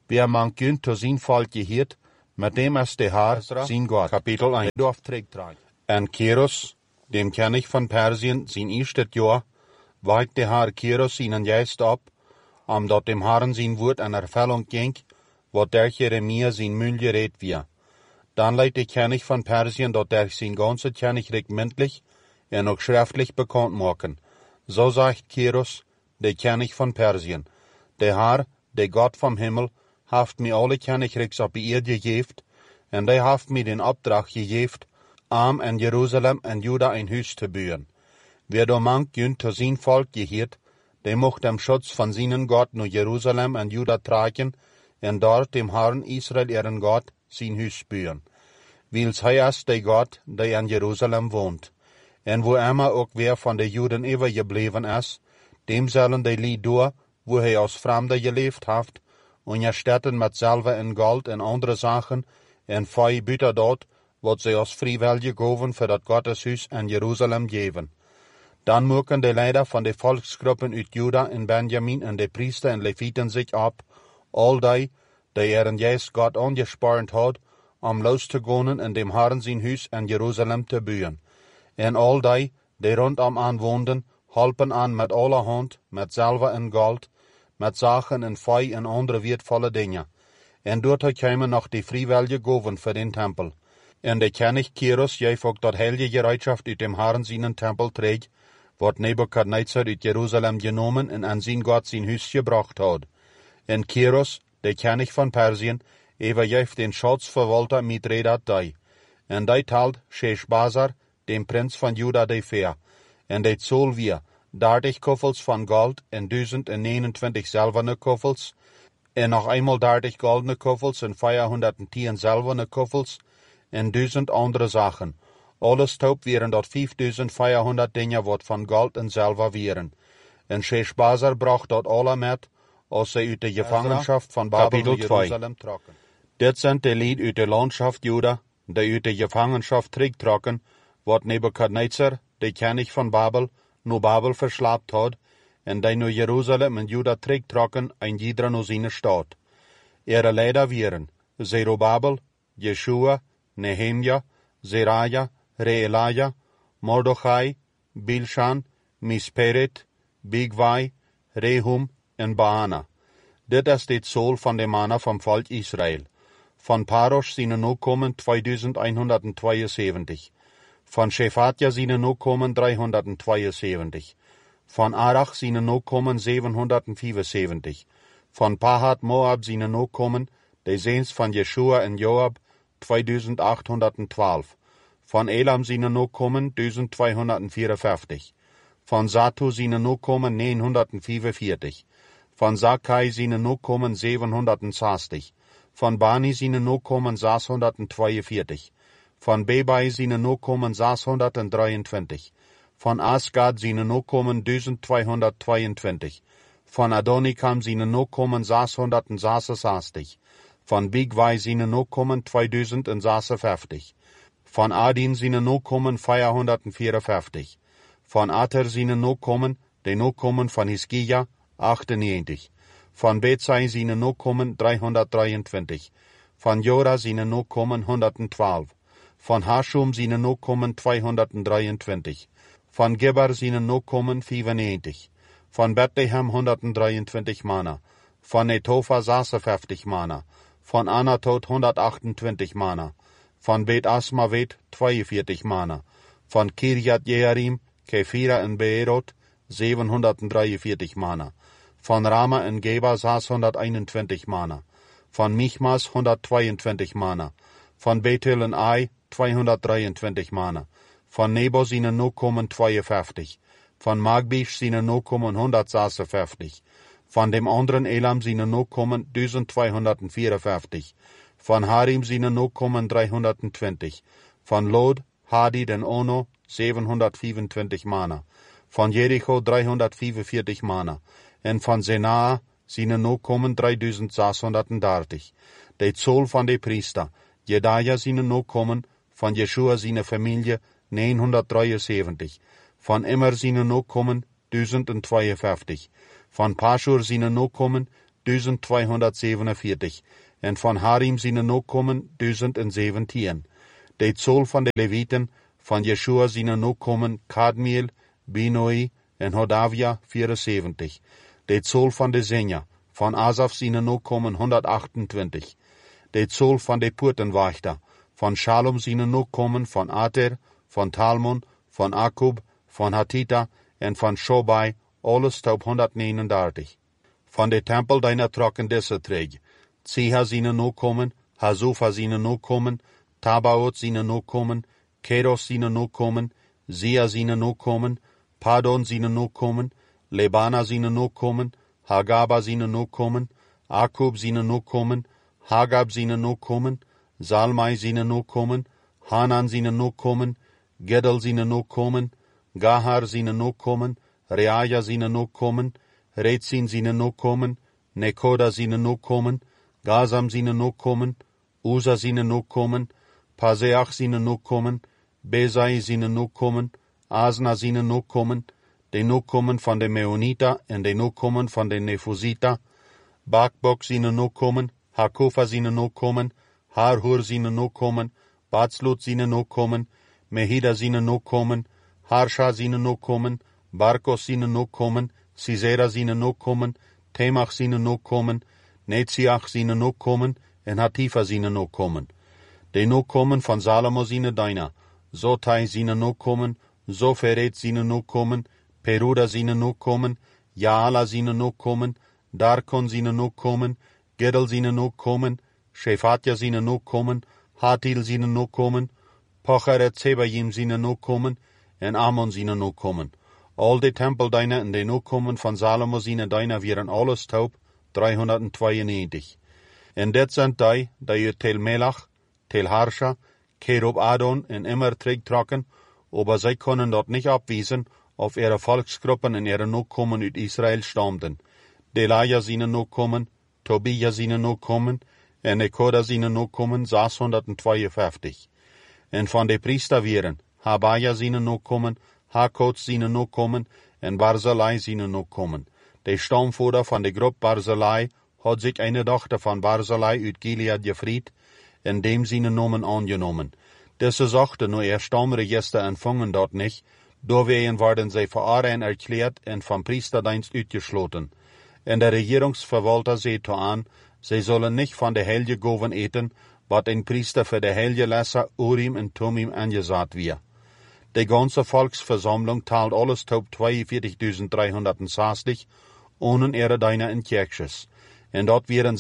Wer man kunt to zijn volk geheert, met dem is de haar zijn God. Kapitel eins. En Kyros, dem König von Persien, sein erstes Jahr, weigt der Herr Kyros seinen Geist ab, omdat dem Herrn sein Wort an Erfüllung ging, wat der Jeremia sein Mund geredet wir. Dann leidt der König von Persien, dort der sein ganzes Königreich mündlich und auch schriftlich bekannt machen. So sagt Kyros, der König von Persien, der Herr, der Gott vom Himmel, haft mir alle Königreichs auf die Erde gegeben, und der haft mir den Auftrag gegeben, am in Jerusalem und Juda ein Haus zu bauen. Wer da mangt jünt zu sein Volk gehört, der mocht dem Schutz von seinen Gott nur Jerusalem und Juda tragen, und dort dem Herrn Israel ihren Gott sein Haus bauen. Weils er ist der Gott, der in Jerusalem wohnt. Und wo immer auch wer von den Juden übergeblieben ist, dem sollen die Lied durch, wo er aus Fremden gelebt hat, und erstatten mit Silber und Gold und andere Sachen, und fei Büter dort, wat sie aus Freiwillige gaven für das Gotteshaus in Jerusalem geben. Dann mucken die Leiter von den Volksgruppen uit Juda und Benjamin und die Priester und Leviten sich ab, all die, die ihren Geist Gott angesprochen hat, um loszugehen in dem Herrn sein Haus in Jerusalem zu bauen. Und all die, die rundum anwohnen, halpen an mit aller Hand, mit Silber und Gold, mit Sachen und Fei und andere wertvolle Dinge. Und dort kämen noch die freiwillige Gaven für den Tempel. Und der König Kyros gef auch dort heilige Gereitschaft uit dem Herrn seinen Tempel trägt, wat Nebukadnezar uit Jerusalem genommen und an sein Gott sein Haus gebracht hat. Und Kyros, der König von Persien, übergef den Schatzverwalter Mithredat dei. Und dei teilt Sheshbazzar, dem Prinz von Juda, die Fair. Und dei zoll wir dertig Koffels von Gold und tausend und neunundzwanzig silberne Koffels, und noch einmal dertig goldene Koffels und vierhundertzehn silberne Koffels, und tausend andere Sachen. Alles taub wären dort fünftausendvierhundert Dinge, wat von Gold und Silber wären. Und Sheshbazzar bracht dort alle mit, als sie uit der Gefangenschaft von Babel nach Jerusalem trocken. Dit sind die Lied uit der Landschaft Juda, die uit der Gefangenschaft terugtrokken, wat Nebukadnezar, der König von Babel, nur Babel verschlapt hat, und die nur Jerusalem und Juda terugtrokken, ein jeder nur seine Stadt. Ihre Leiter wären Zerubabel, Jeschua, Nehemia, Seraja, Reelaja, Mordechai, Bilshan, Misperet, Bigwai, Rehum und Baana. Dit is dit Zoll von dem Manna vom Volk Israel. Von Parosh seine Nachkommen zweitausendeinhundertzweiundsiebzig. Von Shephatja seine Nachkommen dreihundertzweiundsiebzig. Von Arach seine Nachkommen siebenhundertfünfundsiebzig. Von Pahat Moab seine Nachkommen, die Sehns von Jeschua und Joab, zweitausendachthundertzwölf. Von Elam seine Nachkommen eintausendzweihundertvierundfünfzig. Von Satu seine Nachkommen neunhundertfünfundvierzig. Von Sakai seine Nachkommen siebenhundertsechzig. Von Bani seine Nachkommen sechshundertzweiundvierzig. Von Bebai seine Nachkommen sechshundertdreiundzwanzig. Von Asgad seine Nachkommen eintausendzweihundertzweiundzwanzig. Von Adonikam seine Nachkommen sechshundertsechsundsechzig. Von Bigwai seine Nachkommen zweitausendsechsundfünfzig. Von Adin seine Nachkommen vierhundertvierundfünfzig. Von Ater seine Nachkommen, die Nachkommen von Hiskia, achtundneunzig. Von Bezai seine Nachkommen dreihundertdreiundzwanzig. Von Jora seine Nachkommen hundertzwölf. Von Hashum seine Nachkommen zweihundertdreiundzwanzig. Von Geber seine Nachkommen fünfundneunzig. Von Bethlehem hundertdreiundzwanzig Manna. Von Netofa sechsundfünfzig Manna. Von Anatot hundertachtundzwanzig Manna. Von Bet Asmavet zweiundvierzig Manna. Von Kirjat Jearim, Kephira und Beerot siebenhundertdreiundvierzig Manna. Von Rama und Geba sechshunderteinundzwanzig Manna. Von Michmas hundertzweiundzwanzig Manna. Von Bethel und Ai zweihundertdreiundzwanzig Manna. Von Nebo seine Nachkommen zweiundfünfzig. Von Magbisch seine Nachkommen hundertsechsundfünfzig. Von dem anderen Elam seine Nachkommen eintausendzweihundertvierundfünfzig. Von Harim seine Nachkommen dreihundertzwanzig. Von Lod, Hadid und Ono siebenhundertfünfundzwanzig Manna. Von Jericho dreihundertfünfundvierzig Manna. Und von Senaa seine Nachkommen dreitausendsechshundertdreißig. Der Zoll von den Priester, Jedaja seine Nachkommen, von Jeschua seine Familie neunhundertdreiundsiebzig. Von Immer seine Nachkommen tausendzweiundfünfzig. Von Paschur seine Nachkommen duizendtweehonderdzevenenveertig. En van Harim zijn nakomen duizend en zeventien. De zool van de Levieten, van Jeshua zijn nakomen Kadmiel, Binoi en Hodavia vierenzeventig. De zool van de Zenja, van Asaf zijn nakomen honderdachtentwintig. De zool van de poortenwachter, van Shalom zijn nakomen van Ater, van Talmon, van Akub, van Hatita en van Shobai, alles op honderdnegenendertig. Van de tempel deiner trokken deze treeg. Tseha zijn nakomen, Hazufa zijn nakomen, Tabaot zijn nakomen, Keros zijn nakomen, Zia zijn nakomen, Padon zijn nakomen, Lebana zijn nakomen, Hagaba zijn nakomen, Akub zijn nakomen, Hagab zijn nakomen, Zalmai zijn nakomen, Hanan zijn nakomen, Gedel zijn nakomen, Gahar zijn nakomen, Reaja zijn nakomen, Retzin zijn nakomen, Nekoda zijn nakomen, Gazam zijn nakomen, Uza zijn nakomen, Paseach zijn nakomen, Bezai zijn nakomen, Asna zijn nakomen, de nakomen van de Meonita en de nakomen van de Nefuzita, Bakbok zijn nakomen, Hakofa zijn nakomen, Harhur zijn nakomen, Batslut zijn nakomen, Mehida zijn nakomen, Harsha zijn nakomen, Barkos zijn nakomen, Sisera zijn nakomen, Temach zijn nakomen, Netziach zijn nakomen en Hatifa zijn nakomen. De nakomen van Salomo zijn Dina, Zotai zijn nakomen, Zoferet zijn nakomen, Peruda zijn nakomen, Jaala zijn nakomen, Darkon zijn nakomen, Gedel zijn nakomen, Shefatja zijn nakomen, Hatil zijn nakomen, Pocheret Zebayim zijn nakomen en Ammon zijn nakomen. Al de tempeldijnen en de nakomen van Salomo zijn dijnen waren alles taub driehonderdtweeënnegentig. En dit zijn die, die uit Tel Melach, Tel Harsha, Kerub Adon en immer terugtrokken, aber zij konden dat niet abweisen, of ihre volksgruppen en ihre nakomen uit Israël stamden. Delaja zijn nakomen, Tobia zijn nakomen, en Nekoda zijn nakomen zeshonderdtweeënvijftig. En van de priester waren Habaja zijn nakomen, Hakot zijn nakomen en Barzillai zijn nakomen. De stamvoerder van de groep Barzillai had zich een dochter van Barzillai uit Gilead gevried en dem zijn namen aangenomen. Deze zochten nu ihr stamregister ontvangen dat niet, doorwegen worden zij voor Aaron erklärt en van priesterdienst uitgesloten. En de regeringsverwalter zei toe aan, zij zullen niet van de heilige goven eten, wat een priester voor de heilige lesser Urim en Tumim aangezaat weer. De ganze Volksversammlung taalt alles tot tweeënveertigduizend ohne ihre Diener in Kirches. En dat waren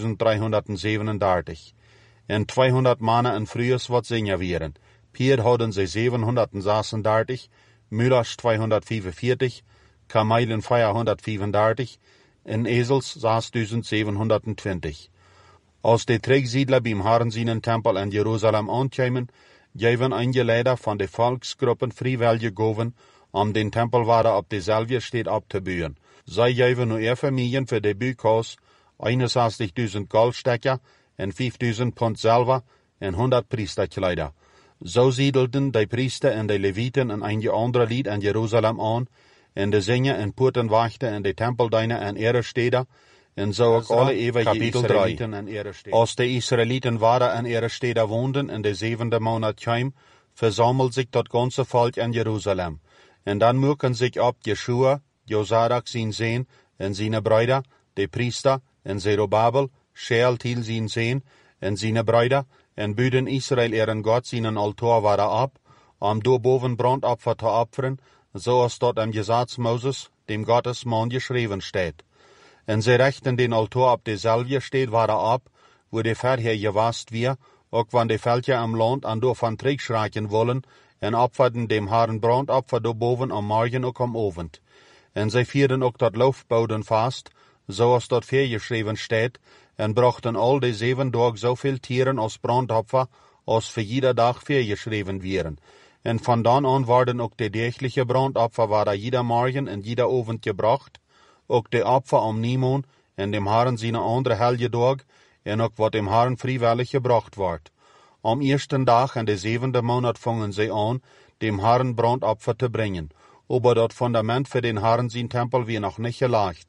zevenduzend-driehonderdzevenendertig. En tweehonderd mannen en vrouwen wat zingen waren. Pier hadden ze zevenhonderdzesendertig, Müllers tweehonderdvierenveertig, Kamelen vierhonderdvierendertig en Esels zesduizendzevenhonderdtwintig. Als de terugsiedler beim Herrn zijn tempel in Jeruzalem aankwamen, gaven einige leider van de volksgruppen vrijwillige goven om den tempelwaarde op dezelfde stad op te bouwen. Zij gaven nu ihre familien voor de buurkhuis eenenzestigduizend goldstekker en vijfduizend pond zilver en honderd priesterkleider. Zo siedelten de priester en de levieten en einige andere lied in Jeruzalem aan, en de zingen en poortenwachten en de tempeldiener en ihre steden, en zo ook alle eeuwige Israëlieten en ihre steden. Als de Israëlieten waren en ihre steden woonden in de zevende maand kwam, versammelt zich dat ganze volk in Jeruzalem. En dan mukken zich op Jeshua, Jozadak zijn zoon en zijn bruider, de priester, en Zerubabel, Shealtiel zijn zoon en zijn bruider, en buden Israël ihren God zijn altaar waren op, om door boven brandopfer te offeren, zoals dat im Gesetz Moses, dem Gottes Mann, geschreven steht. En zij rechten den altaar op dezelfde steed waren op, wo de verheer gewast weer, ook wanneer de veldje am land aan door van terugschraken wollen, en opferden dem Herrn brandopfer door boven am morgen ook am ovend. En zij vierden ook dat loofboden vast, zoals dat geschreven steht, en brachten al de zeven dag zoveel tieren als brandopfer, als voor jeder dag geschreven wären. En van dan aan worden ook de degelijke brandopfer waren jeder morgen en jeder ovend gebracht, ook de opfer om Nimon en dem Herrn zijn andere heilige dag, en ook wat dem Herrn vrijwillig gebracht wordt. Am eersten dag en de zevende maand vangen zij aan, dem Herrn brandopfer te brengen, aber dat fundament voor den Herrn zijn tempel weer nog niet gelegd.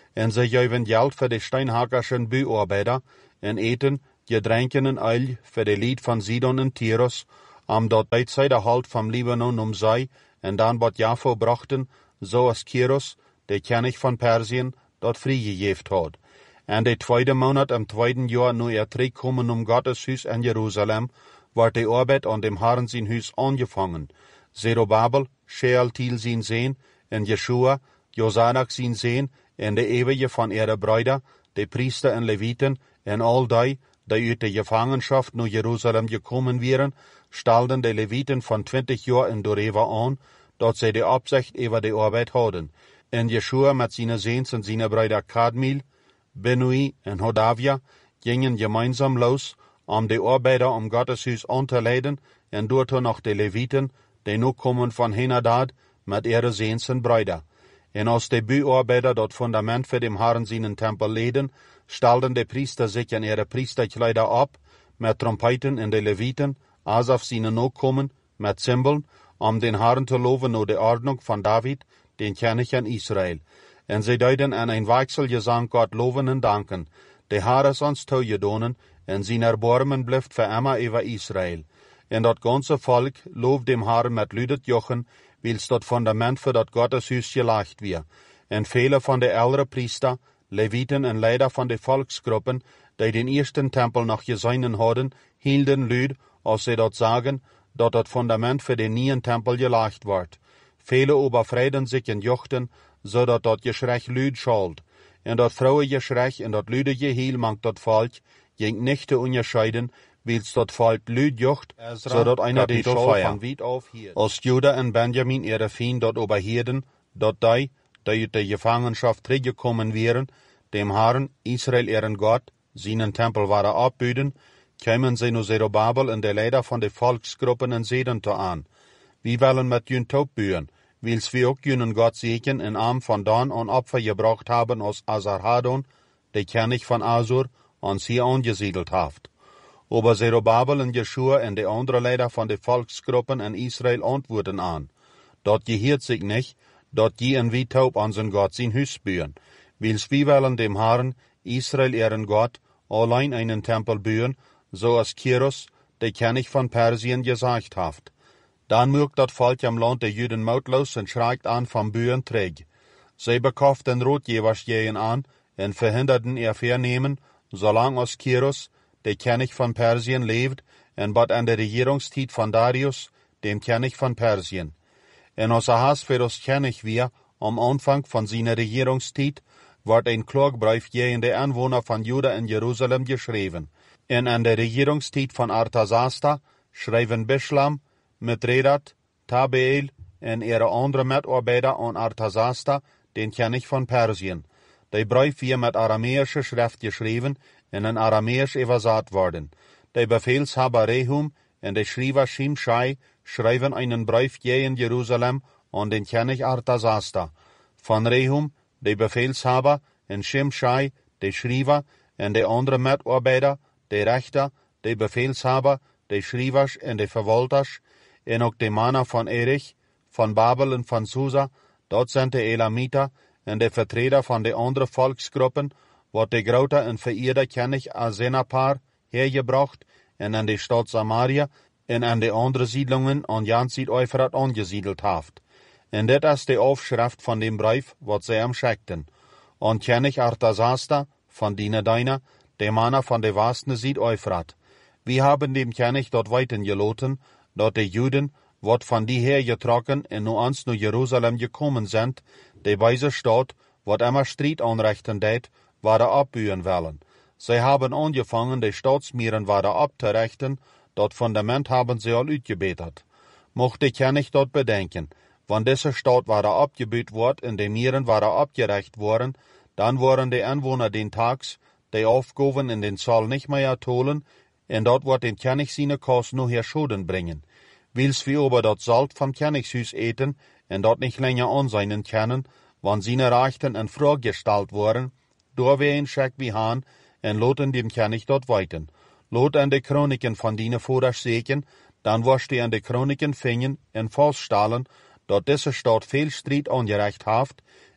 en ze geven geld voor de steinhakkerschen buarbeiter, en eten, gedränken en oil voor de lied van Sidon en Tyrus, omdat zij de halt van Libanon om zij, en dan wat Jafo brachten, zoals Kyros, de koning van Persien, dat vrijgegeven had. En de tweede maand im tweeden jaar nu er terugkomen om Gottes huis in Jeruzalem, wordt de arbeid aan dem Herrn zijn huis aangevangen. Zerubabel, Shealtiel zijn zeen, en Jeshua, Josadak zijn zeen, en de eeuwige van ihre bruider, de priester en levieten, en al die, die uit de gevangenschap naar Jeruzalem gekomen waren, stelden de levieten van twintig jaar in Doreva aan, dat zij de opzicht over de arbeid hadden. En Jeshua met zijn zeens en zijn bruider Kadmiel, Benui en Hodavia gingen gemeinsam los, om de arbeider om Gottes huis aan te leiden, en doorto nog de levieten, die nu komen van Henadad, met ihre zeens en bruider. En als de buarbeiter dat fundament voor dem Herrn zijn tempel leden, stelden de priester zich in ihre priesterkleider op, met trompeten en de levieten, Asaf zijn nu komen, met cymbalen, om den Herrn te loven naar de ordnung van David, den koning in Israël. En zij duiden aan een wechselgezang God loven en danken. De Herr is ons toegedonen, en zijn erbarmen blijft voor immer over Israël. En dat ganze volk looft dem Herrn met luidet jochen, wils dat fundament voor dat Gotteshuis gelegd weer. En vele van de oudere priester, levieten en leider van de volksgroepen, die den eersten tempel nog gezien hadden, hielden luid, als zij dat zagen, dat dat fundament voor de nieuwe tempel gelegd wordt. Vele overvreden zich in jochten, zodat dat geschrei luid schalt. En dat vrouwengeschrei en dat luide geheel mangt dat volk, ging niet te onderscheiden, wils dat volk luid jocht, zodat einer den Schal van weit auf hielt. Als Juda en Benjamin ihre Fien dat oberhielden, dat die, die uit de Gefangenschaft teruggekommen wären, dem Herrn, Israel ihren Gott, seinen Tempel waren abbüden, kämen sie nu Zerubabel en de leider van de volksgruppen en zeden te aan. Wie willen met jun taub bühen, wils wir ook junen Gott segen in arm van Dan on Opfer gebracht haben als Asarhadon, de König van Asur, ons hier angesiedelt haft. Aber Zerubabel en Jeshua en de andere leider van de volksgruppen en Israel antwoorden aan. Dat gehiert sich nicht, dat je en wie taub an zijn Gott zijn huis bühen. Wils wie willen dem Herrn, Israel ihren Gott, allein einen Tempel bühen, so als Kyros, de König van Persien, gesagt haft. Dan mögt dat Volk am Land der Juden mautlos en schreikt an vom Bühen träg. Sie bekauften Rotjewers jähen an en verhinderten ihr Vernehmen, solang als Kyros, der König von Persien, lebt, en bat an der Regierungszeit von Darius, dem König von Persien. En als Ahasverus König wir, am Anfang von seiner Regierungszeit, ward ein Klagbrief gegen die Anwohner von Juda in Jerusalem geschrieben. En an der Regierungszeit von Artasasta schreiben Bischlam, Mithredat, Tabeel en ihre andere Mitarbeiter an Artasasta, den König von Persien. Die Brief wir mit aramäischer Schrift geschrieben en in aramäisch übersetzt worden. Der Befehlshaber Rehum en der Schreiber Shimshai schreiben einen Brief gegen Jerusalem an den König Artasasta. Von Rehum, der Befehlshaber, en Shimshai, der Schreiber, en der andere Mitarbeiter, der Rechter, der Befehlshaber, der Schreibers en der Verwalters, en ook de Manner von Erich, von Babel en von Susa, dort sind de Elamiter, en de Vertreter von de andere Volksgruppen, wat de grote en vereerde König Asenapar hergebracht en an de Stadt Samaria en an de andere Siedlungen an Jan Süd-Euphrat angesiedelt haft. En dit is de Aufschrift von dem Brief, wat sie am schickten. An König Artasasta, von Dina Deiner, de Manner von de vasten Süd-Euphrat. Wir haben dem König dort weiten geloten, dat de Juden, wat van die hergetrokken en nu ans naar Jerusalem gekommen sind, de weise Stadt, wat immer Strijd anrichten deed, waren abbühen wollen. Sie haben angefangen, de Staatsmieren waren abzurichten, dat Fundament haben sie al uitgebetert. Mocht de König dort bedenken, wann diese Stadt waren abgebüht wordt en de Mieren waren abgerecht worden, dann waren de Anwohner den Tags, de Aufgaben in den Saal nicht mehr tolen, en dat wordt den König seine Kost nur her Schulden bringen. Wils wir aber dat Salt vom Königshuis eten, en dat nicht länger ansehen können, wann seine Rechten in Frage gestellt worden, door wir ihn schick wie han, en loten dem König dort weiten. Lot an de Chroniken von dine Vorers seken, dann wirst die an de Chroniken fingen en feststellen, dat diese Stadt viel Strijd angerecht haft,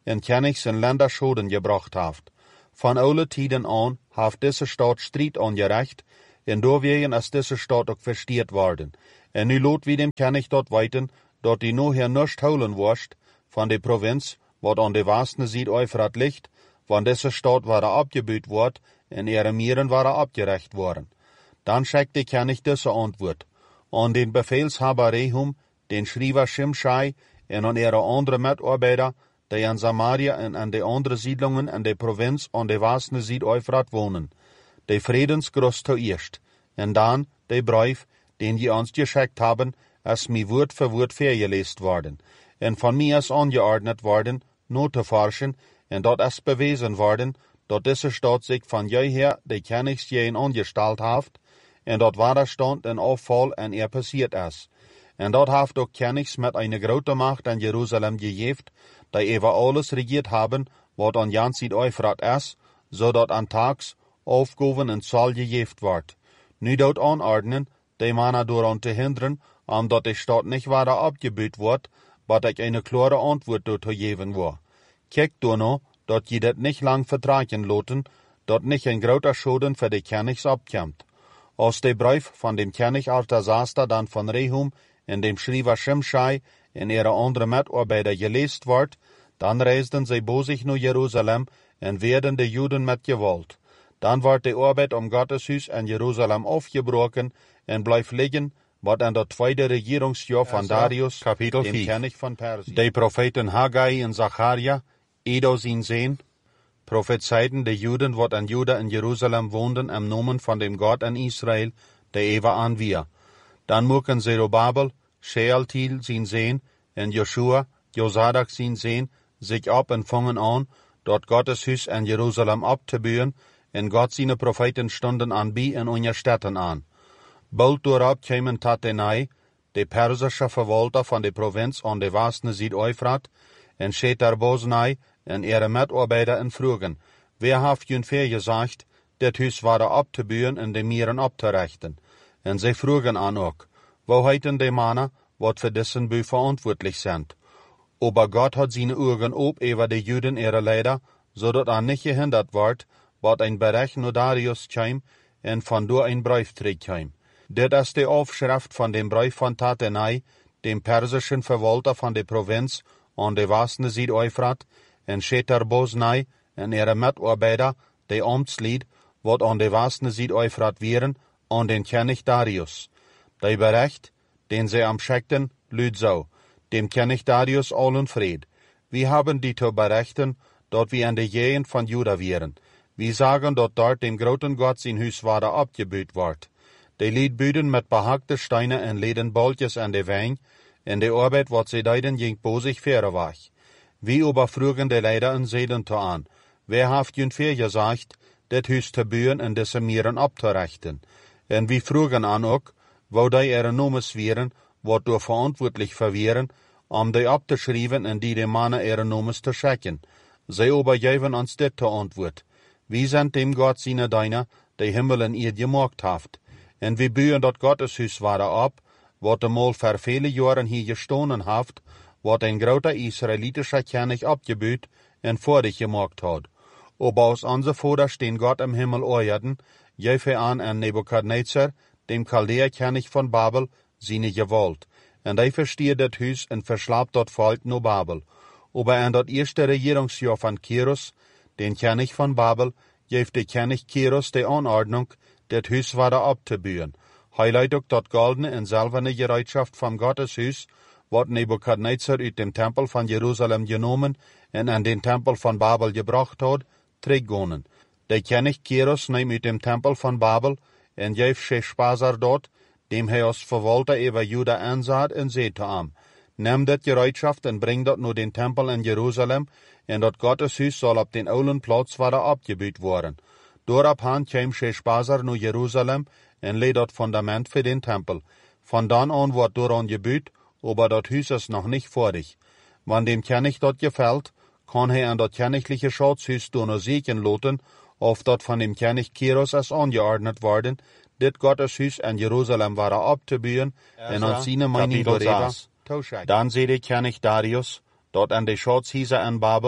en Königs en Länder Schoden gebracht haft. Van alle tiden an haft deze Stadt Strijd angerecht, en doorwegen is deze Stadt ook versteerd worden. En nu lot wie dem König dort weiten, dat die no her nuscht holen worst, van de Provinz, wat an de Wastne Süd-Euphrat ligt, van deze Stadt waren abgebüht word, en ihre Mieren waren abgerecht worden. Dan schickt de König diese Antwort. An den Befehlshaber Rehum, den Schreiber Shimshai, en an ihre andere Mitarbeiter, die in Samaria en an de andere Siedlungen in de Provinz an de Wastne Süd-Euphrat wohnen. De Friedensgruß zuerst, en dan de Brief, den die uns geschickt haben, ist mir Wort für Wort vergelesen worden, en von mir ist angeordnet worden, nur zu forschen, en dort ist bewiesen worden, dat diese Stadt sich von jeher de Königsjähen angestellt haft, en dort Widerstand en Auffall en er passiert ist. En dort haft auch Königs mit einer großen Macht in Jerusalem gegeft, die über alles regiert haben, wat an ganz Süd-Euphrat ist, so dat an Tags Aufgaben en Zahl gegeft wird. Nu dort anordnen, die Männer daran zu hindern, um dat die Stadt nicht weiter abgebüht wird, wat ich eine klare Antwort dort geben war. Kijk door no, dat je dat nicht lang vertragen loten, dat nicht ein großer Schaden für die Königs abkommt. Als der Brief von dem König Artaxerxes dann von Rehum in dem Schreiber Shimshai in ihre andere Mitarbeiter gelesen wird, dann reisten sie bosig nach Jerusalem und werden die Juden mit Gewalt. Dann wird die Arbeit um Gotteshuis in Jerusalem aufgebrochen und bleibt liegen, wat in der tweede Regierungsjahr von Darius, Kapitel dem vier. König von Persien. Die Propheten Haggai und Zacharia, Edo sin sehen, prophezeiten die Juden, wat an Juda in Jerusalem wohnen, im Namen von dem Gott in Israel, der Ewa an wir. Dann mucken Zerubabel, Shealtiel sin sehen, und Joshua, Josadak sin sehen, sich ab und fangen an, dort Gottes Hus in Jerusalem abzubühen, und Gott seine Propheten stunden an bi in unsere Städten an. Bald darauf kämen Tatenai, der persische Verwalter von der Provinz an der Wastne Süd-Euphrat, und Shetar Boznai, und ihre Mitarbeiter in Fragen, wer hat jün gesagt, det Hus war abzubühen und die Mieren abzurechten. Und sie fragen an auch, wo heiten die Männer, wat für diesen Bü verantwortlich sind. Aber Gott hat seine Augen ob über die Juden ihre Leider, so dat er nicht gehindert wird, wat ein Bericht nur Darius käm, und von do ein Brief käm. Det ist die Aufschrift von dem Brief von Tatenai, dem persischen Verwalter von der Provinz an der Wastne Süd-Euphrat, und Shetar Boznai und ihre Mitarbeiter, die Amtslied, wat an der Wastne Süd-Euphrat wären, an den König Darius. Der Bericht, den sie am schickten, lüd so, dem König Darius allen Fried. Wir haben die zu berichten, dort wir in der Gegend von Juda wären. Wir sagen, dort dort dem großen Gott sein Hus war abgebüht wird. Die lied büden mit behackte Steine und leden Boltjes an der Wein, in der Arbeit, wat sie deiden, ging bosig fähre war. Wie überfragen die Leider in Seelen zu an. Wer haft jün fair gesagt, det Hus zu bühen und diese Mieren abzurechten. Und wir fragen an auch, wo die ihre Nomes wären, wat durch verantwortlich verwehren, um die abzuschreiben und die dem Mann ihre Nomes zu schicken. Sie aber geben uns dit zur Antwort. Wir sind dem Gott seine Deiner, die Himmel in ihr gemacht haft. Und wir bühen dort Gotteshus weiter ab, wat einmal vor viele Jahren hier gestohlen haft, wat ein großer israelitischer König abgebüht und vor dich gemacht hat. Aber aus unser Vater stehen Gott im Himmel Euerden, jefe an an Nebukadnezar, dem Chaldäer-König von Babel, seine Gewalt. Und er versteht das Hus und verschlappt dort Volk nur Babel. Aber in das erste Regierungsjahr von Kirus, den König von Babel, jefe der König Kirus die Anordnung, das Hus weiter abzubühen. Heiligt auch dort goldene und silberne Gerätschaft vom Gotteshus, wat Nebukadnezar aus dem Tempel von Jerusalem genommen und an den Tempel von Babel gebracht hat, träggonen. Der König Kirus nahm aus dem Tempel von Babel und jeff Sheshbazzar dort, dem er als Verwalter über Juda ansah, und sehte am. Nimm dat Gerätschaft und bring dort nur den Tempel in Jerusalem, und dort Gotteshus soll ab den ollen Platz weiter abgebüht worden. Dorabhan käm Sheshbazzar nur Jerusalem und leh dort Fundament für den Tempel. Von dann an wird daran gebüht, aber dort Hus ist noch nicht fertig. Wenn dem König dort gefällt, kann er an dort königliche Schatzhus nur siegen loten, auf dort von dem König Kirus es angeordnet worden, dit Gotteshus in Jerusalem war abzubühen, und an seine Meinung darüber. Dann seh der König Darius, dort an die Schatzhäuser in Babel,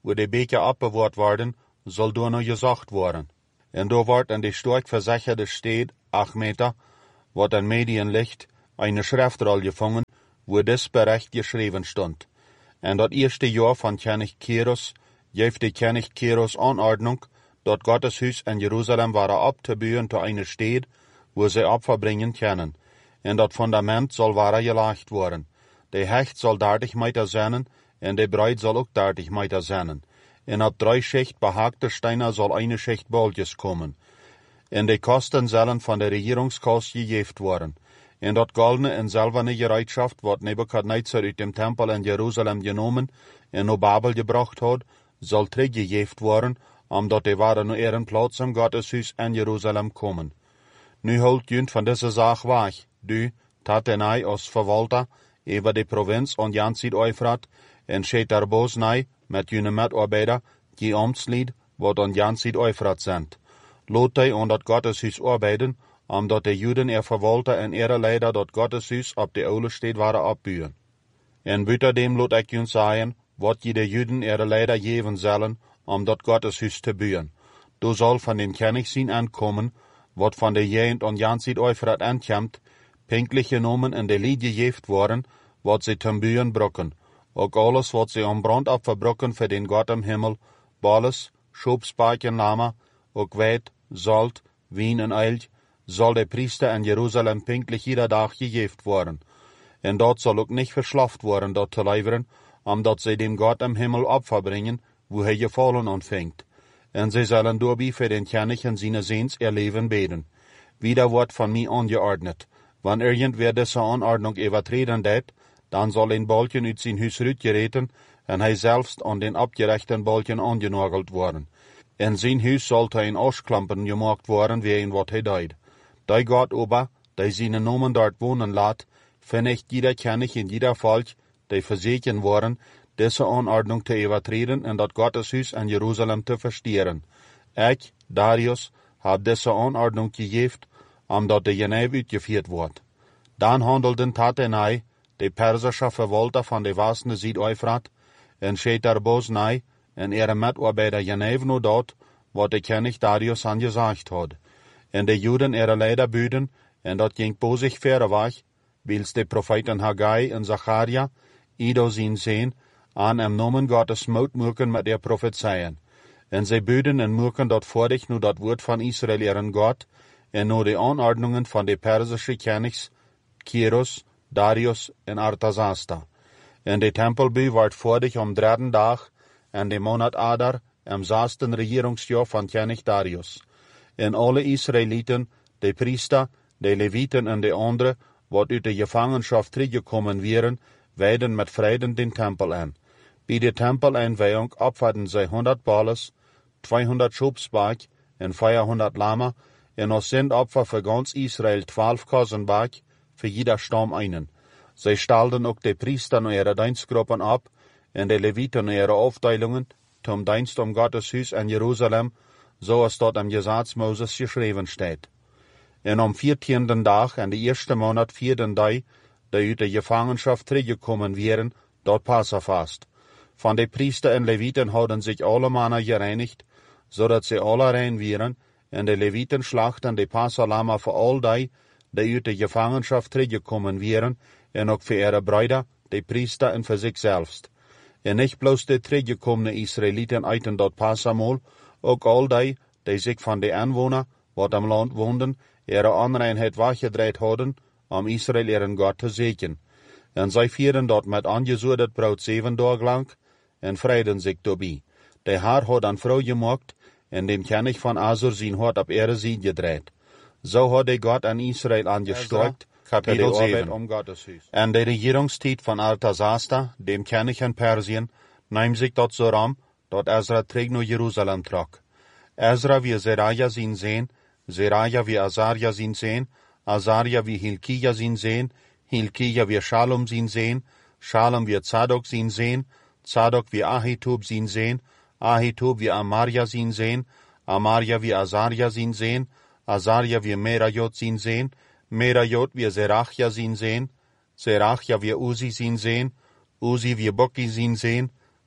wo die Beker abbewahrt worden, soll door noch gesagt worden. En do wordt in de stark verzecherde steed, acht Meter, wordt ein Medienlicht eine Schriftroll gefangen, wo das Bericht geschrieben stond. En dat eerste jaar van König Kyros, geeft de König Kyros Anordnung, dat Gottes Huis in Jerusalem waren abzubühen zu einer Steed, wo sie Opfer bringen können. En dat Fundament soll waren gelegt worden. De Hecht soll dertig Meter zijn, en de Bruid soll ook dertig Meter zijn. En op drei Schicht behagte Steine soll eine Schicht Boltjes kommen. En de Kosten sollen von der Regierungskost gegeven worden. En dat goldene en silberne Gereitschaft, wat Nebukadnezar uit dem Tempel in Jerusalem genomen en naar Babel gebracht had, soll teruggegeven worden, omdat de waren naar ihren Platz im Gotteshuis in Jerusalem komen. Nu holt junt van deze zaak weg, du, Tatenai als verwalter, over de provincie en Jan Zuid-Eufrat, en Shetar Bosnai, met jene metarbeider, die Amtslied, wat aan Jan Zuid-Eufrat sind. Lot hij aan dat Gotteshuis arbeiden, omdat de Juden er verwalter en ihre leider dat Gotteshuis op de oude steed waren opburen. En buiten dem lot ik junt zeggen, wat je de Juden ihre leider geven zullen, om dat Gotteshuis te buren. Du soll van den König zien aankomen, wat van de Jent en Jan Zuid-Eufrat aankomt, pinklich genomen en de lied gegeven worden, wat ze ten buren brokken. Ook alles wat ze om brandopfer brokken voor den Gott im Himmel, balles, schopspaken lama, ook weit, zalt, wien en eilj, soll der Priester in Jerusalem pinklich jeder dag gegeven worden. En dort soll ook nicht verschlaft worden, dort te leiveren, omdat ze dem Gott im Himmel Opfer bringen, wo hij gefallen ontvangt. En ze zullen doorbij für den König en seine Seens ihr Leben beten. Wieder wordt von mir angeordnet. Wann irgendwer diese Anordnung übertreten det, dann soll ein Bolchen uit sein Huis rütgereten, en hij selbst an den abgerechten Bolchen angenagelt worden. En sein Huis sollte ein Aschklampen gemacht worden, wie ein wat hij deed. Die Gott ober, die seine Nomen dort wohnen laat, vernicht jeder König in jeder Volk, die verseken worden, diese Anordnung te übertreten en dat Gotteshuis in Jerusalem te verstieren. Ik, Darius, hab diese Anordnung gegeven, omdat de Geneve uitgeführt wordt. Dan handelden Tatenai, de persische verwalter van de wassende Zuid-Eufrat, en Shetar Bosnai, en ihre metarbeider Geneve no dort, wat de König Darius angesagt had. En de Juden ihre leider büden, en dat ging bosig verre weg, wils de Propheten Haggai en Zacharia, Ido zien sehen, an em Nomen Gottes moed muken met der Prophezeien. En zij büden en muken dat vorig nu dat woord van Israel ihren Gott, en nu de Anordnungen van de persische Königs, Kyros, Darius en Artasasta. En de tempelbü werd vorig om derden dag, en de monat Adar, em zaasten regeringsjahr van König Darius. En alle Israeliten, de priester, de Leviten en de andere, wat uit de gevangenschap teruggekommen wären, weiden met vreden den Tempel aan. Bij de tempeleinweihung opferden zij honderd balles, tweehonderd schopsbak en vierhonderd lama, en als zendopfer voor ganz Israel twaalf kozenbak, voor jeder stam einen. Zij stalden ook de priester naar ihre dienstgruppen op, en de Leviten naar ihre afdeelingen, zum Dienst om Gottes Huis in Jerusalem, zoals dat im Gesetz Moses geschreven steht. En am viertienden dag en de eerste maand vierden dag, die uit de gevangenschap teruggekommen wären, dort Passafast. Von de Priester en Leviten hadden sich alle Männer gereinigt, so dat sie alle rein wären, en de Leviten schlachten de Passalama für all die, die uit de gevangenschap teruggekommen wären, en ook für ihre Brüder, de Priester en für sich selbst. En nicht bloß de teruggekommene Israeliten eiten dort Passamol, ook all die, die sich von de Anwohner, wat am Land woonden, ihre Anreinheit weggedreht hadden, om Israel ihren Gott te zeken. En zij vieren dort met angezuurdet brood zeven dagen lang, en vreiden zich daarbij. De Herr had een vrouw gemaakt, en dem König van Assur zijn hart op ihre Seite gedreht. So had de Gott an Israel angesteuert, Kapitel zeven. Um en de Regierungszeit von Artasasta, dem König in Persien, nahm sich dort so ram, dat Ezra terug naar Jerusalem trok. Ezra wie Seraja zien sehen, Seraja wie Azaria zien sehen, Azaria wie Hilkia zien sehen, Hilkia wie Shalom zien sehen, Shalom wie Zadok zien sehen, Zadok wie Ahitub zien sehen, Ahitub wie Amaria zien sehen, Amaria wie Azaria zien sehen, Azaria wie Merajot zien sehen, Merajot wie Serachia zien sehen, Serachia wie Uzi zien sehen, Uzi wie Bokki zien sehen,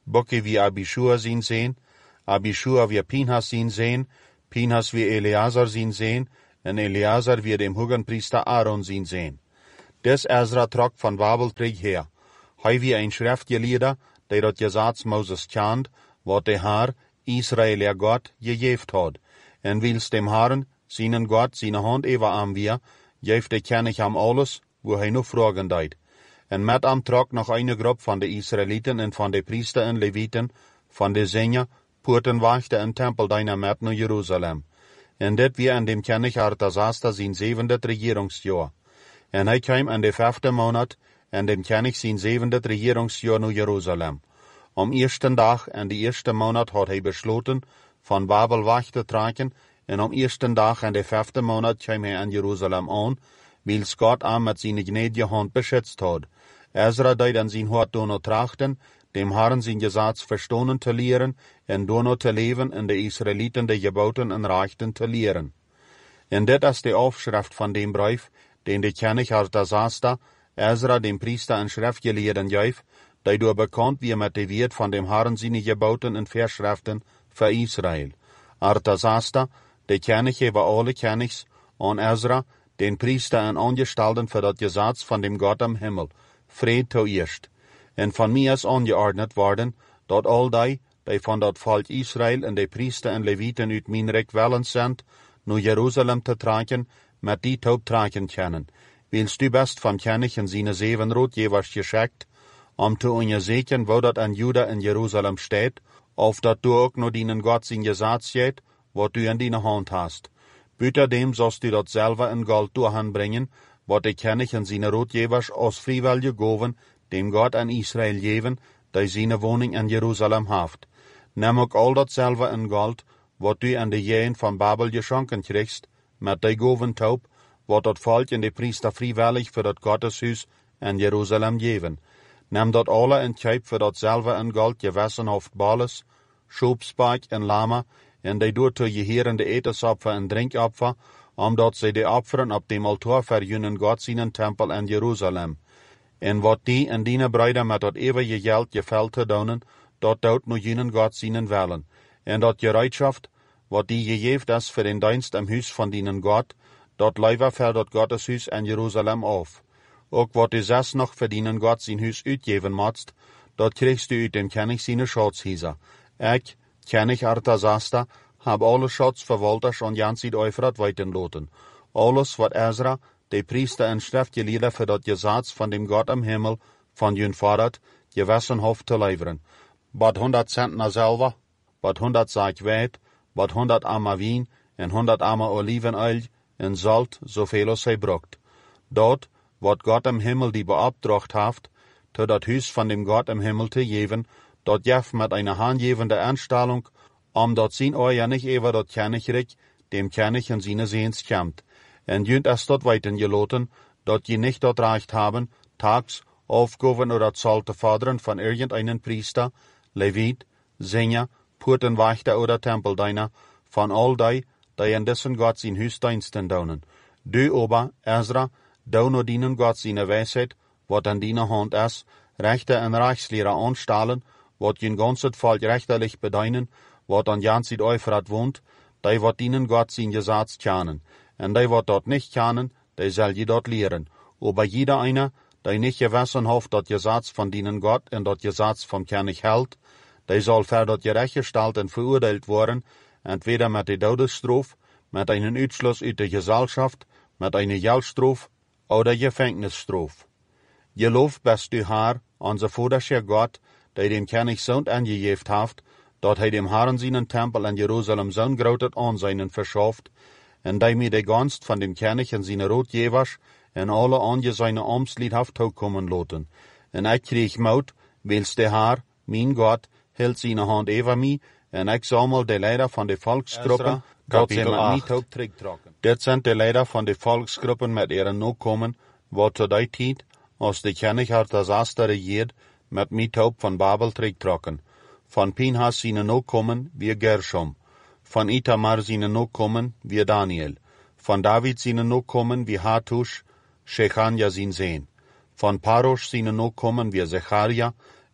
Bocke wie Abishua sin sehen, Abishua wie Pinhas sin sehen, Pinhas wie Eleazar sin sehen, en Eleazar wie dem Hohenpriester Aaron sin sehen. Des Ezra trok van Babel terug her. Hij wie een schriftgeleerde, die dat Gesetz Moses kent, wat de Haar, Israel er Gott, gegeven had. En wils dem Herren, seinen Gott, seine Hand ewa am wir, geeft de kennig am alles, wo hij nog vragen deed. En met am trok nog eine groep van de Israeliten en van de priester en Leviten, van de Sänger, poorten wachte en tempel deiner met naar Jeruzalem. En dit wie an dem kennig Artasasta zijn zevende regeringsjahr. En hij kwam in de vijfde maand, en dem kennig zijn zevende regeringsjahr naar Jeruzalem. Am eersten dag en de eerste maand had hij besloten, van Babel weg te trekken, en am eersten dag en de vijfde maand kwam hij in Jeruzalem aan, wils Gott am met zijn gnädige hand beschützt had. Ezra deed aan zijn hart dono trachten, dem Herren zijn Gesetz verstonen te leren, en dono te leven en de Israeliten de geboten en rechten te leren. En dit is de afschrift van dem brief, den de kennig Artasasta, Ezra dem Priester en schriftgeleerden geef, die door bekend wie met de wet van dem Herren zijn geboten en verschriften voor Israël. Artasasta, de kennig hebben alle kennigs, aan Ezra, den Priester en aangestelden voor dat Gesetz van dem Gott am Himmel, vrede toeerst. En van mij is aangeordnet worden, dat al die, die van dat volk Israël en de priester en levieten uit mijn rijk wellens zijn, naar Jeruzalem te trekken, met die taub trekken kennen. Wils du best van kennig en zijn zeven roodjevers geschickt, om te onderzoeken wo dat aan Juda en Jeruzalem steht, of dat du ook naar dienen Gott zijn Gesetz steht, wat du in die hand hast. Buiten dem sollst du dat selber in Gold doorhanbringen, wat de kennig en zijn roodjevers als vrijwillige goven, dem Gott an Israel geven, die seine woning in Jeruzalem haft. Neem ook al dat selber in Gold, wat du an de jeen van Babel geschonken kriegst, met die goven taub, wat dat volk en de priester vrijwillig voor dat Gotteshuis in Jeruzalem geven. Neem dat alle in kjip voor dat selber in Gold gewessen hoft Bales, Schopspark en Lama, en die door te geherende etensopfer en drinkopfer, omdat zij de opferen op dem altaar verjunnen God zijn tempel in Jeruzalem. En wat die en die bruiden met dat eeuwige geld gefällt te doen, dat doet nu jenen God zijn willen. En dat gereedschaft, wat die gegeven is voor den dienst am huis van dienen God, dat leiver voor dat Gotteshuis in Jeruzalem af. Ook wat du zes nog voor dienen God zijn huis uitgeven moest, dat kriegst du uit dem kennig zijn schatzhiezer. Ik, kennig Artasasta, heb alle schatzverwalters en Jansid Eufrat weiten loten. Alles wat Ezra, de priester en schriftgeleerde voor dat Gesetz van dem Gott am Himmel, van jun vader, gewessen hoft te leveren. Wat honderd centner zilver, wat honderd zaak wijd, wat honderd ammer wien, en honderd ammer olivenöl, en zalt, zoveel als hij brokt. Dat, wat Gott am Himmel die beopdracht haft, te dat huis van dem Gott am Himmel te geven, dat jef met eine handgevende Anstellung, om dat zien oor niet even dat kennig dem kennig en zijn zeens kämmt. En junt es dort weiten geloten, dat je nicht dat recht haben, tags, Aufgaben oder Zoll te fordern von irgendeinen Priester, Levit, Sänger, Portenwächter oder Tempeldiener, von all die, die in dessen Gott sein Hüsdiensten daunen. Du aber, Ezra, dau no dienen Gott seine Weisheit, wat an deiner Hand is, Rechte en Rechtslehrer anstellen, wat je ganzet Volk rechterlich bedeinen, wat an Jansid Eufrat wohnt, die wat dienen Gott sein Gesetz kennen. En die wat dort nicht kennen, die soll je dort lehren. Aber jeder einer, die nicht gewissen hoft dat Gesetz von dienen Gott en dat Gesetz vom König hält, die soll für dat gerechtgestalt en verurteilt worden, entweder mit der Todesstrafe, mit einem Utschluss uit der Gesellschaft, mit einer Geldstrafe oder Gefängnisstrafe. Geloof best du Herr, unser Vaterscher Gott, der dem König Sohn angegeben haft, dat hij dem Herren seinen Tempel in Jerusalem zo'n groot aanzien verschafft, en die mir de Gunst von dem König en seine Rotjevers en alle anje seine Amtslied haft toekommen loten. En ik kreeg moed, wils de Herr, mijn God, hield seine hand over mij, en ik sammel de leider van de volksgroepen, dat ze met mij toek terugtrokken. Dit zijn de leider van de volksgroepen met ihren nakomen, wat tot die tijd, als de König Artasasta regiert, met mij toek van Babel terugtrokken. Van Pinhas seine nakomen wie Gershom. Van Itamar seine nakomen wie Daniel. Van David seine nakomen wie Hatush, Shechania sein Sehn. Van Parosh seine nakomen wie Zecharia,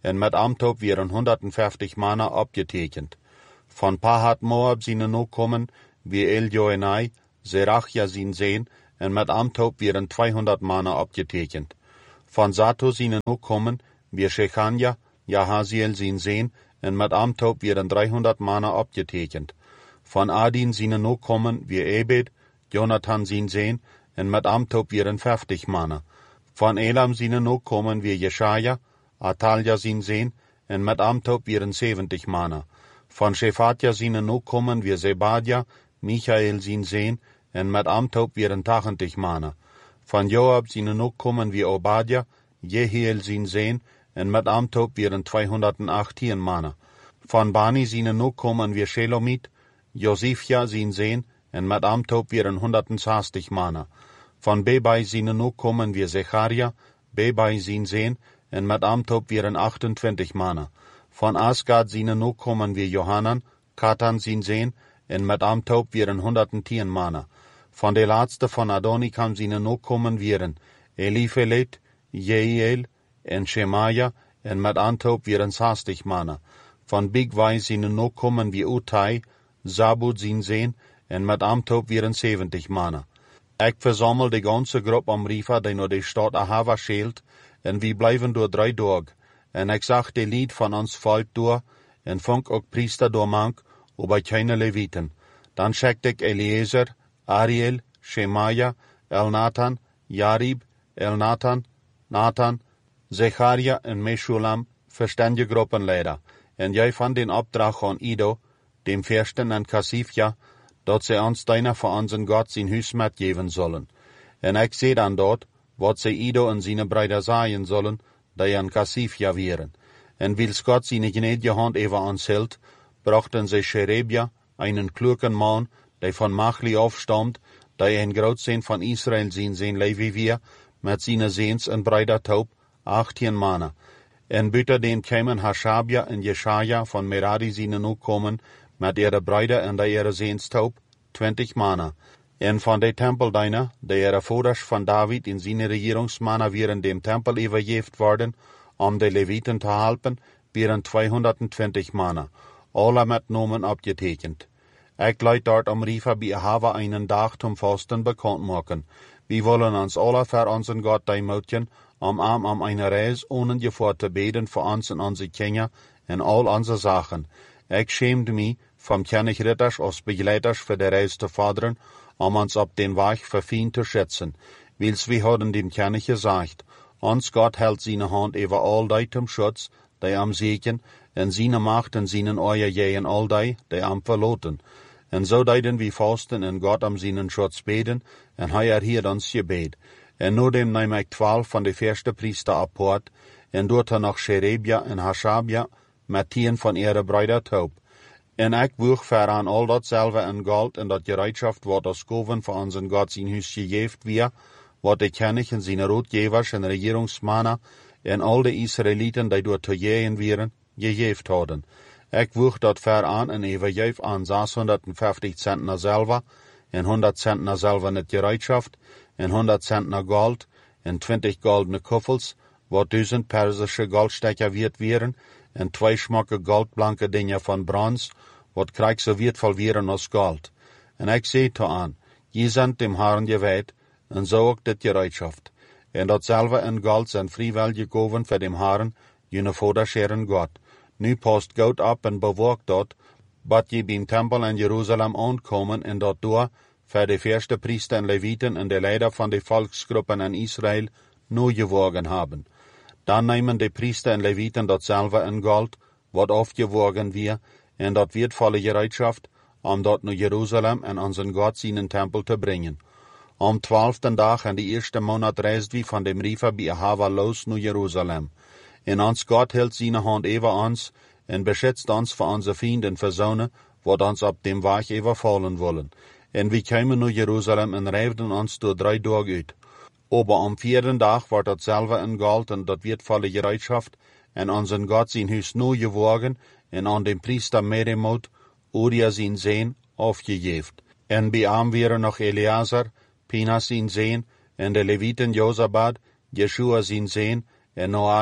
en met Amtop wären hundertfünfzig Manner abgetekend. Von Pahat Moab sind noch kommen, wie Eljoenai, Serachia sind sehen, en met Amtop wären zweihundert Manner abgetekend. Von Sato sind noch kommen, wie Shechania, Jahaziel sind sehen, en met Amtop wären dreihundert Manner abgetekend. Von Adin sind noch kommen, wie Ebed, Jonathan sind sehen, en met Amtop wären fünfzig Manner. Von Elam sind noch kommen, wie Jeschaja, Atalja sind sehen, en met Amtop wären siebzig Manner. Von Shephatja sind noch kommen, wie Zebadja, Michael sind sehen, en met Amtop wären achtzig Manner. Von Joab sind noch kommen, wie Obadja, Jehiel sind sehen, en met Amtop wären zweihundertachtzehn Manner. Von Bani sind noch kommen, wie Shelomit, Josifja sind sehen, en met Amtop wären hundertzwanzig Manner. Von Bebai sind noch kommen, wie Zecharia, Bebai sind sehen, en met Amtop wären achtundzwanzig Manner. Von Asgad sind noch kommen, wie Johanan, Katan sind sehen, en met Amtop wären hundertzehn Manner. Von der Letzte von Adonikam sind noch kommen wären Eliphelet, Jeiel, en Shemaja, en met Amtop wären zwanzig Manner. Von Bigwai sind noch kommen wie Utai, Zabud sind sehen, en met Amtop wären siebzig Manner. Ik versammel de ganze Gruppe am Rifa, die nur die Stadt Ahava schält, en wir bleiben door drei Tage. En ik zag de Lied von ons Volk door, en funk ook Priester door mank, aber keine Leviten. Dann schickte ik Eliezer, Ariel, Shemaja, Elnathan, Jarib, Elnathan, Nathan, Zecharia en Meshulam, verständige Gruppenleider. En jij van den Opdracht aan Ido, dem Fürsten en Kasifja, dat ze ons deiner voor onze Gott zijn huis metgeven zullen. En ik zie dan dort, wat ze Ido en zijn Brüder sagen zullen, die an Kasifja wären. En wils Gott seine gnädige Hand over ons hielt, brachten sie Sherebia, einen klugen Mann, der von Machli aufstammt, der ein Großsehn von Israel sein sehen, wie wir, mit seinen Sehns en Brüder taub, achtzehn Manner. En buiten den kämen Hashabia en Jeschaja von Merari seine noch kommen, mit ihre Brüder en der ihre Sehns taub, zwanzig Manner. En von de Tempeldiener, der ihre Voders von David in seine Regierungsmanner wären dem Tempel übergeben worden, um de Leviten zu helfen, wären zweihundertzwanzig Manner, alle mit Nomen abgetekend. Ik leid dort am Rifa bei Ahava einen Tag zum Fasten bekannt machen. Wir wollen uns alle für unseren Gott deimutigen, um am am eine Reis ohne Gefahr zu beten für uns und unsere Kinder und all unsere Sachen. Ich schämte mich, vom König Ritters als Begleiters für die Reis zu fordern, um uns auf den Weg für ihn zu schätzen. Wils wir haben dem König gesagt, uns Gott hält seine Hand über all die zum Schutz, die am Segen, en seine Macht en seinen Euer jähen all die, die am verloten. En so deiden wir fasten en Gott am seinen Schutz beten, en hij erhielt ons gebet. En nur dem neem ik twaalf van de verste Priester apart, en doet er nog Sherebia en Hashabia, met tien van ihre Brüder taub. En ik woeg veraan al datzelfde en Gold en dat gereedschaft wat als Goven voor onze Gott zijn huis gegeven weer, wat de König en zijn Rotgevers en Regierungsmannen en al de Israeliten die door te jähen wären, gegeven hadden. Ik woeg dat veraan en overgeef aan zeshonderdvijftig Zentner Silber, en honderd Zentner Silber net gereedschaft, en honderd Zentner Gold, en twintig goldene Kuffels, wat duizend persische Goldstecker wird wären, en twee schmucke goldblanke Dinge von Bronze, wat krijg so wertvoll wären als Gold. En ik zei to aan, je sind dem Herrn geweiht, en so ook dit gereedschaft. En datzelfde en Gold zijn vrijwel gegeven voor dem Herrn, jene Vaderscheren Gott. Nu past Gott ab en bewaakt dat, bat je beim Tempel in Jerusalem aankomen en dat door, voor de eerste Priester en Leviten en de Leider van de Volksgruppen in Israël, nu gewogen haben. Dan nemen de Priester en Leviten datzelfde en Gold, wat afgewogen weer, en dat wertvolle gereedschaft, om dat naar Jerusalem en onze Gott seinen Tempel te brengen. Am twaalften dag in de eerste maand reist wie van dem Rifa bij Ahava los naar Jerusalem. En ons Gott hält seine Hand über uns, en beschützt uns vor onze Fienden verzonen, wat ons op dem Weg überfallen wollen. En wir kämen naar Jerusalem en reifden ons door drei Tage uit. Aber am vierten Tag wordt datzelfde en Gold en dat wertvolle gereedschaft, en onze Gott zijn huis nu gewogen, en aan dem Priester Meremot, Uria zijn Sehn, aufgegeven. En bij hem wären nog Eleazar, Pinas zijn Sehn, en de Leviten Josabad, Jeshua zijn Sehn, en Noadja,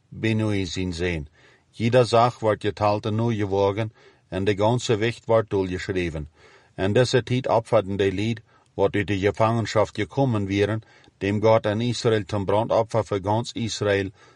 benui sin sehen. Jeder Sach wordt geteilt en nu gewogen, en de ganze Wicht wordt durchgeschreven. En deze tijd opvatten de Lied, wat uit de Gefangenschaft gekommen wären, dem Gott an Israel zum Brandopfer für ganz Israel